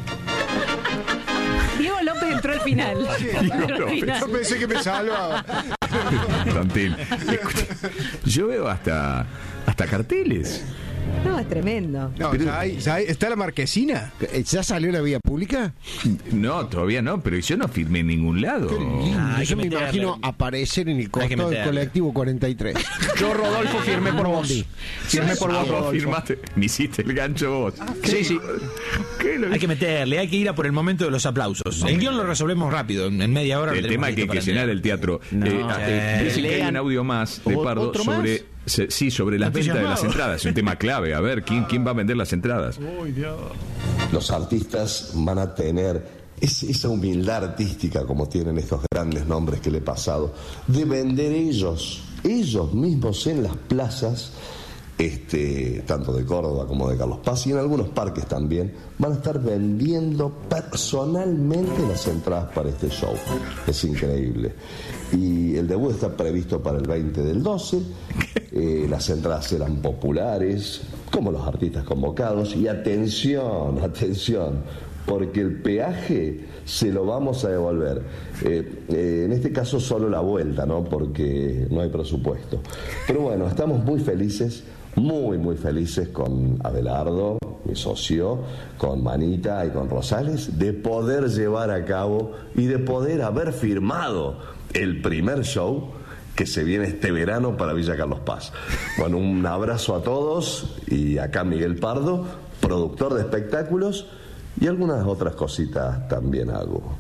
Diego López entró al final. Yo pensé que me salvaba. Tantín. Yo veo hasta carteles. No, es tremendo. No, ya hay, ¿está la marquesina? ¿Ya salió la vía pública? No, todavía no, pero yo no firmé en ningún lado. Yo me imagino aparecer en el costado del colectivo 43. Yo, Rodolfo, firmé por vos. Firmé por vos, Rodolfo. Firmaste, me hiciste el gancho vos. Sí. Hay que meterle, hay que ir a por el momento de los aplausos. El guión lo resolvemos rápido, en media hora. El tema es que hay que llenar el teatro. Dicen que hay un audio más de Pardo sobre... sobre las ventas de las entradas. Es un tema clave. A ver, ¿quién va a vender las entradas? Los artistas van a tener esa humildad artística como tienen estos grandes nombres que le he pasado, de vender ellos mismos en las plazas, tanto de Córdoba como de Carlos Paz y en algunos parques también, van a estar vendiendo personalmente las entradas para este show. Es increíble. Y el debut está previsto para el 20 del 12. Las entradas serán populares, como los artistas convocados. Y atención, porque el peaje se lo vamos a devolver. En este caso solo la vuelta, ¿no? Porque no hay presupuesto. Pero bueno, estamos muy felices, muy felices con Abelardo, mi socio, con Manita y con Rosales, de poder llevar a cabo y de poder haber firmado el primer show que se viene este verano para Villa Carlos Paz. Bueno, un abrazo a todos y acá Miguel Pardo, productor de espectáculos y algunas otras cositas también hago.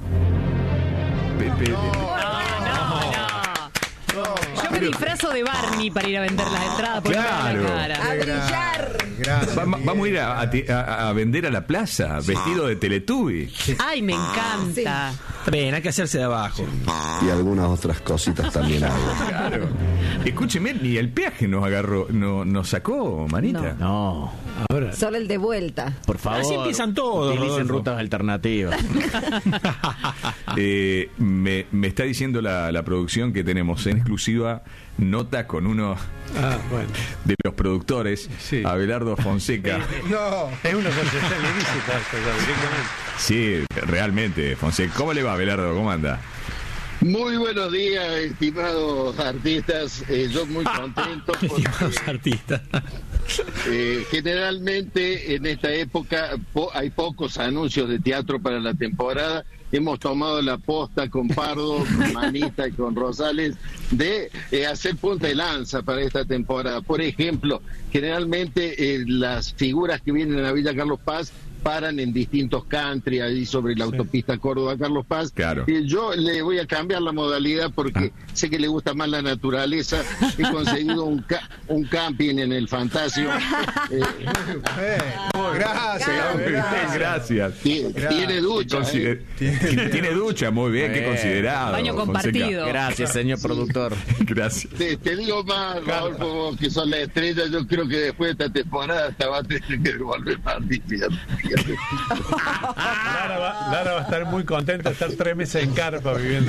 Yo me disfrazo de Barney para ir a vender las entradas. Claro. A brillar. Vamos a ir a vender a la plaza, vestido de Teletubby. Ay, me encanta. Bien, hay que hacerse de abajo. Y algunas otras cositas también hago. Claro. Escúcheme, ni el peaje nos agarró, nos sacó, Manita. No. Ahora. Solo el de vuelta. Por favor. Así empiezan todos. Utilicen rutas alternativas. Me está diciendo la producción que tenemos en exclusiva nota con uno de los productores, Abelardo Fonseca. No, es una concesión ilícita esto, directamente. Sí, realmente, Fonseca. ¿Cómo le va, Abelardo? ¿Cómo anda? Muy buenos días, estimados artistas. Yo muy contento porque estimados artistas. Generalmente en esta época hay pocos anuncios de teatro para la temporada. Hemos tomado la posta con Pardo, con Manita y con Rosales de hacer punta de lanza para esta temporada. Por ejemplo, generalmente las figuras que vienen a Villa Carlos Paz paran en distintos country ahí sobre la autopista Córdoba-Carlos Paz. Claro. Y yo le voy a cambiar la modalidad porque sé que le gusta más la naturaleza. He conseguido un camping en el Fantasio. Gracias. Tiene ducha. Tiene ducha, muy bien, qué considerado. Baño compartido. Fonseca. Gracias, señor productor. Gracias. Te digo más, Rodolfo, que son la estrella. Yo creo que después de esta temporada hasta va a tener que volver a Lara va a estar muy contenta de estar 3 meses en carpa viviendo.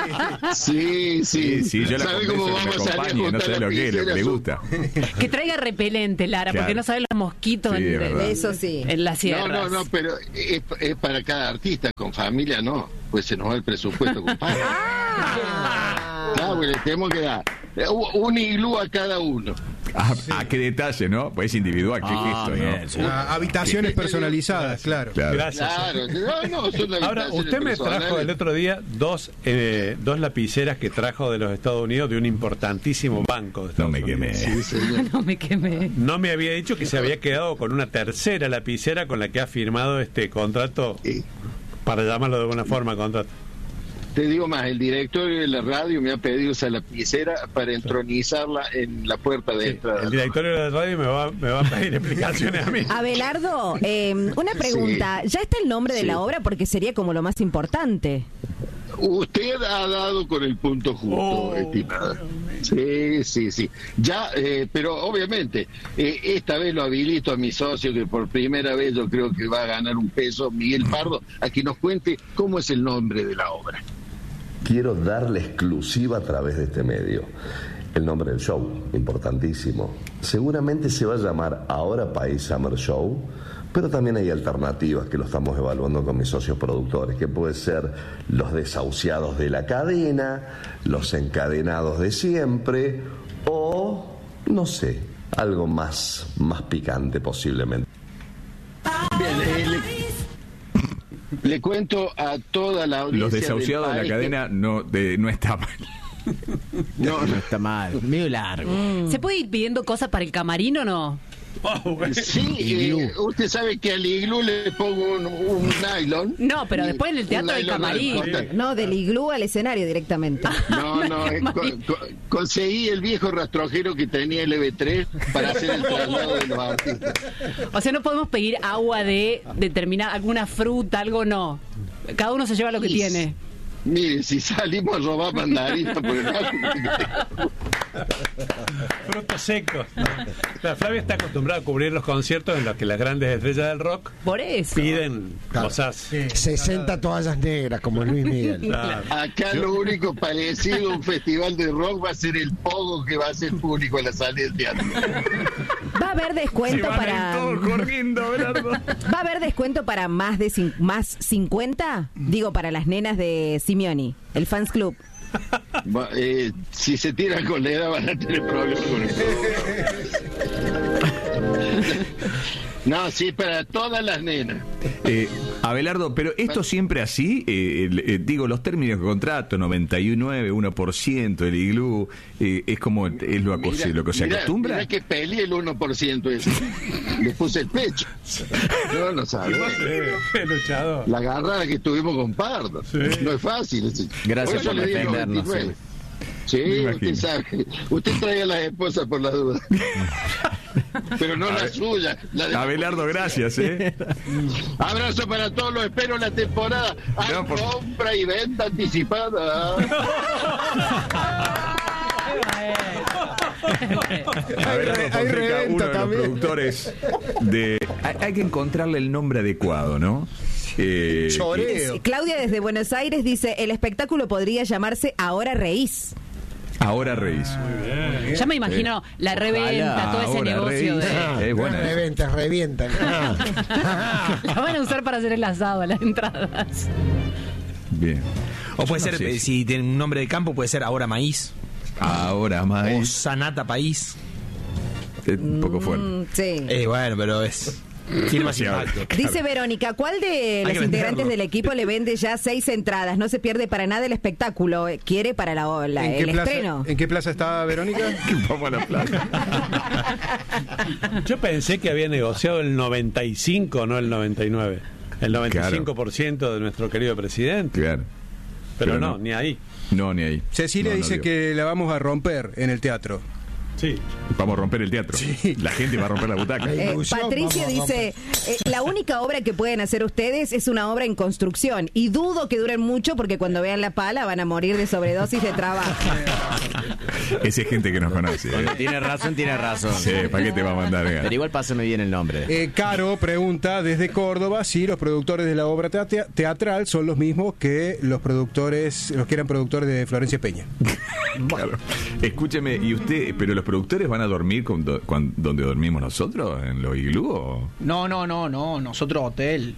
Sí, yo la ¿sabe cómo vamos a salir a no sé lo que le gusta. Que traiga repelente, Lara, Claro. porque no sabe los mosquitos Sí, es verdad. Eso sí. en las sierras. No, pero es para cada artista, con familia no, pues se nos va el presupuesto, compadre. Claro, pues le tenemos que dar un iglú a cada uno. Qué detalle, ¿no? Pues es individual, qué gesto, bien, ¿no? sí. Habitaciones personalizadas, claro. Gracias. Ahora, usted me trajo el otro día dos lapiceras que trajo de los Estados Unidos de un importantísimo banco de Estados Unidos. No me quemé. No me había dicho que se había quedado con una tercera lapicera con la que ha firmado este contrato, para llamarlo de alguna forma, contrato. Te digo más, el directorio de la radio me ha pedido esa lapicera para entronizarla en la puerta de entrada. El directorio de la radio me va a pedir explicaciones a mí. Abelardo, una pregunta. ¿Ya está el nombre de la obra? Porque sería como lo más importante. Usted ha dado con el punto justo, estimada. Sí. Ya, pero obviamente, esta vez lo habilito a mi socio, que por primera vez yo creo que va a ganar un peso, Miguel Pardo, a que nos cuente cómo es el nombre de la obra. Quiero darle exclusiva a través de este medio. El nombre del show, importantísimo. Seguramente se va a llamar Ahora País Summer Show, pero también hay alternativas que lo estamos evaluando con mis socios productores, que puede ser los desahuciados de la cadena, los encadenados de siempre, o, no sé, algo más picante posiblemente. Bien, le cuento a toda la audiencia. Los desahuciados de la cadena no está mal. No está mal, medio largo. ¿Se puede ir pidiendo cosas para el camarín o no? Sí, usted sabe que al iglú le pongo un nylon. No, pero después en el teatro hay camarín. No, del iglú al escenario directamente. No, conseguí el viejo rastrojero que tenía el EV3 para hacer el traslado de los artistas. O sea, no podemos pedir agua de determinada, alguna fruta, algo no. Cada uno se lleva lo que tiene. Mire, si salimos a robar mandarinas por el Frutos secos. La Flavia está acostumbrada a cubrir los conciertos en los que las grandes estrellas del rock por eso piden cosas. 60 toallas negras, como Luis Miguel. Claro. Acá lo único parecido a un festival de rock va a ser el pogo que va a ser público en la salida del teatro. Va a haber descuento para. ¿Va a haber descuento para más 50? Digo, para las nenas de Simeoni, el Fans Club. Si se tiran con la edad van a tener problemas con eso. No, sí, para todas las nenas. Abelardo, pero esto siempre así, digo, los términos de contrato, 99, 1%, el iglú, es como es lo que se acostumbra. Mira que peleé el 1% ese. Le puse el pecho. Yo no sabía. La agarrada que tuvimos con Pardo. Sí. No es fácil. Gracias por defendernos. Sí, usted sabe. Usted trae a las esposas por la duda. Pero no la suya. La de... Abelardo, gracias. Abrazo para todos, lo espero en la temporada. Hay compra y venta anticipada. Hay reventa uno de también. Los productores hay que encontrarle el nombre adecuado, ¿no? Choreo. Claudia desde Buenos Aires dice: el espectáculo podría llamarse Ahora Reís. Ahora reís. Ya me imagino la reventa, todo ese negocio de... revientan. La van a usar para hacer el asado a las entradas. Bien. O puede ser, si tiene un nombre de campo, puede ser Ahora Maíz. Ahora Maíz. O Sanata País. Un poco fuerte. Sí. Bueno, pero es... Tiene más impacto. Dice Verónica, ¿cuál de los integrantes del equipo le vende ya 6 entradas? No se pierde para nada el espectáculo. Quiere para el estreno. ¿En qué plaza está Verónica? Vamos a la plaza. Yo pensé que había negociado el 95, no el 99. El 95% de nuestro querido presidente. Claro. Pero no, ni ahí. No, ni ahí. Cecilia dice que la vamos a romper en el teatro. Sí. Vamos a romper el teatro. Sí. La gente va a romper la butaca. Patricia dice, la única obra que pueden hacer ustedes es una obra en construcción. Y dudo que duren mucho porque cuando vean la pala van a morir de sobredosis de trabajo. Esa es gente que nos conoce. Cuando tiene razón, tiene razón. Sí, ¿para qué te va a mandar? Pero igual pásame bien el nombre. Caro pregunta desde Córdoba si los productores de la obra teatral son los mismos que los que eran productores de Florencia Peña. Claro. Escúcheme, ¿y usted, pero los productores van a dormir donde dormimos nosotros? ¿En los iglú o...? No, nosotros hotel.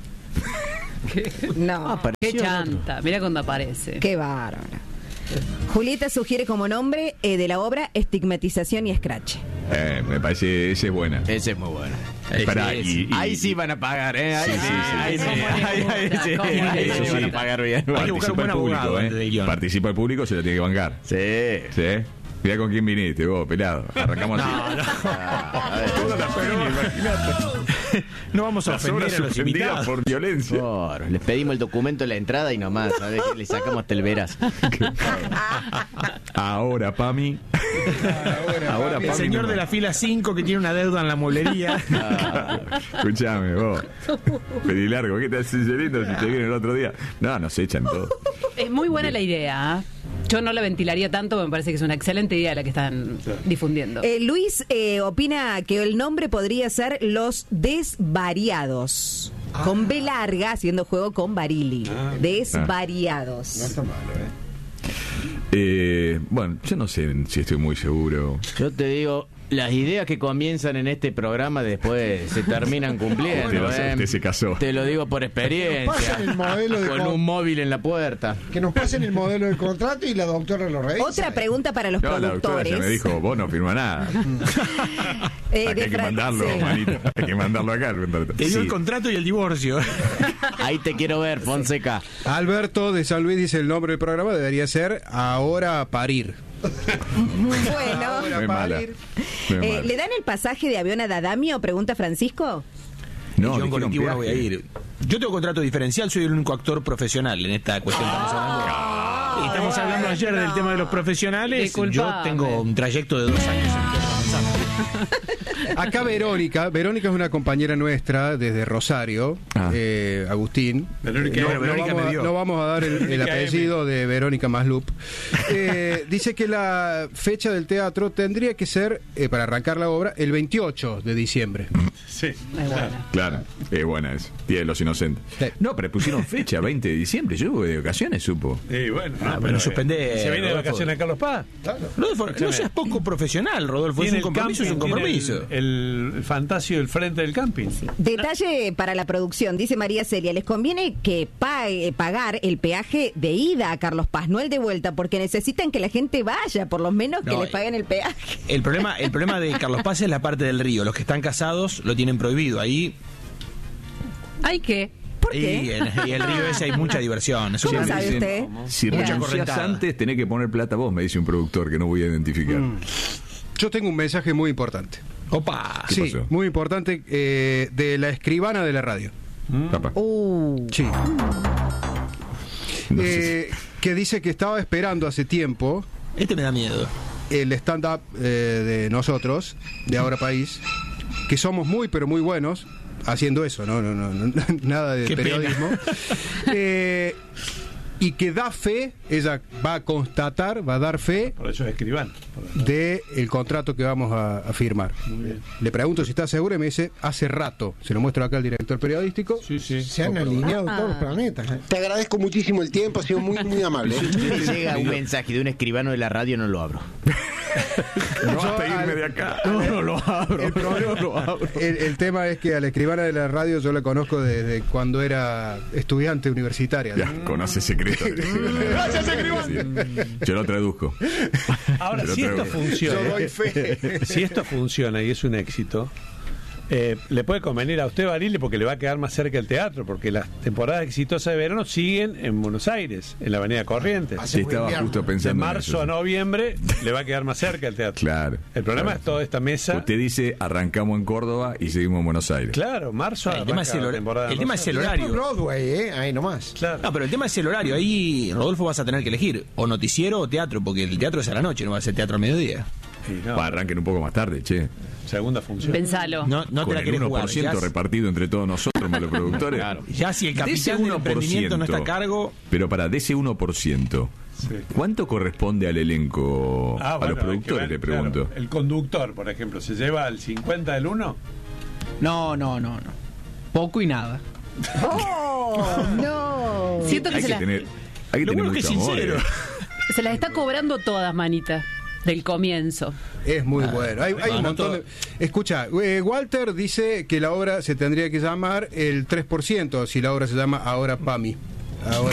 No. Qué chanta, mira cuando aparece. Qué bárbaro. Julieta sugiere como nombre de la obra Estigmatización y Escrache. Me parece, esa es buena. Ese es muy bueno. Ahí sí van a pagar, ¿eh? Ahí sí van a pagar bien. Hay que buscar un buen abogado antes del guión. Participa el público, se lo tiene que bancar. Sí. Mirá con quién viniste, vos, pelado. Arrancamos así. Toda la pena, imagínate. No vamos a ofender a los invitados por violencia. Les pedimos el documento de la entrada y nomás, ¿sabes? Le sacamos hasta el veras. Ahora, Pami. Ahora, el señor de la fila 5 que tiene una deuda en la mueblería. Escuchame, vos. Pedí largo, ¿qué te haces lindo si te vienen el otro día? No se echan todo. Es muy buena la idea. Yo no la ventilaría tanto, me parece que es una excelente idea la que están difundiendo. Luis opina que el nombre podría ser Los Desvariados. Con B larga, haciendo juego con Barili. Desvariados. No está malo, bueno, yo no sé si estoy muy seguro. Yo te digo, las ideas que comienzan en este programa después se terminan cumpliendo. Usted se casó. Te lo digo por experiencia. El modelo con un móvil en la puerta. Que nos pasen el modelo del contrato y la doctora lo revisa. Otra pregunta para los productores. La doctora ya me dijo, vos no firma nada. Hay que mandarlo, manito. Hay que mandarlo acá. Te dio el contrato y el divorcio. Ahí te quiero ver, Fonseca. Alberto de San Luis dice el nombre del programa debería ser Ahora Parir. Bueno, ¿le dan el pasaje de avión a Dadamio? Pregunta Francisco. No, yo en colectivo no voy a ir. Yo tengo contrato diferencial, soy el único actor profesional en esta cuestión que estamos hablando. Y estamos hablando ayer del tema de los profesionales. Yo tengo un trayecto de 2 años Acá Verónica es una compañera nuestra desde Rosario, Agustín. No vamos a dar el apellido de Verónica Maslup. Dice que la fecha del teatro tendría que ser, para arrancar la obra, el 28 de diciembre. Sí, claro, es buena eso. Día de los Inocentes. No, pero pusieron fecha, 20 de diciembre. Yo voy de vacaciones, supo. Bueno, pero suspender. ¿Se viene de vacaciones a Carlos Paz? Rodolfo, no seas poco profesional, Rodolfo. Es un compromiso, es un compromiso. El Fantasio del frente del camping. Detalle para la producción, dice María Celia, les conviene que pagar el peaje de ida a Carlos Paz, no el de vuelta, porque necesitan que la gente vaya, por lo menos que les paguen el peaje. El problema de Carlos Paz es la parte del río. Los que están casados lo tienen prohibido. Ahí ¿hay qué? ¿Por qué? Y el río ese hay mucha diversión. ¿Cómo sabe usted? Si renuncias antes, tenés que poner plata vos, me dice un productor que no voy a identificar. Yo tengo un mensaje muy importante. Opa. Sí, pasó? Muy importante, de la escribana de la radio. Papá. Sí. No sé que dice que estaba esperando hace tiempo. Este me da miedo. El stand-up de nosotros, de Ahora País, que somos muy, pero muy buenos haciendo eso, no nada de periodismo. Y que da fe, ella va a constatar, va a dar fe. Por eso es escribano. De el contrato que vamos a firmar. Le pregunto si está seguro y me dice, hace rato. Se lo muestro acá al director periodístico. Sí. Se han alineado todos los planetas. Te agradezco muchísimo el tiempo, ha sido muy, muy amable. Si me llega un mensaje de un escribano de la radio, no lo abro. No vas a irme de acá. No lo abro. El tema es que a la escribana de la radio yo la conozco desde cuando era estudiante universitaria. Ya, conoce secreto. Gracias, escribana. Yo lo traduzco. Ahora, si esto funciona, yo doy fe. Si esto funciona y es un éxito, le puede convenir a usted, Barile, porque le va a quedar más cerca el teatro, porque las temporadas exitosas de verano siguen en Buenos Aires, en la Avenida Corrientes. Sí, estaba justo pensando de en marzo eso, a sí. noviembre le va a quedar más cerca el teatro. Claro. El problema es toda esta mesa. Usted dice, arrancamos en Córdoba y seguimos en Buenos Aires. Claro, marzo. El tema es el horario. Broadway, ahí nomás. Claro. No, pero el tema es el horario. Ahí, Rodolfo, vas a tener que elegir o noticiero o teatro, porque el teatro es a la noche, no va a ser teatro a mediodía. Arranquen un poco más tarde, che. Segunda función. Pensalo. No te Con la el querés 1% jugar. Ya, repartido entre todos nosotros, malos productores. Claro. Ya si el De ese capitán del emprendimiento no está a cargo. Pero de ese 1%, ¿cuánto corresponde al elenco, a los productores, le pregunto? Claro, el conductor, por ejemplo, ¿se lleva al 50 del 1? No. Poco y nada. ¡Oh, no! Siento que Hay se que las tener, hay que Lo tener bueno que mucho es amor. sincero. Se las está cobrando todas, manita. Del comienzo. Es muy bueno. Hay un montón de... Escucha, Walter dice que la obra se tendría que llamar el 3%, si la obra se llama Ahora Pami. Ahora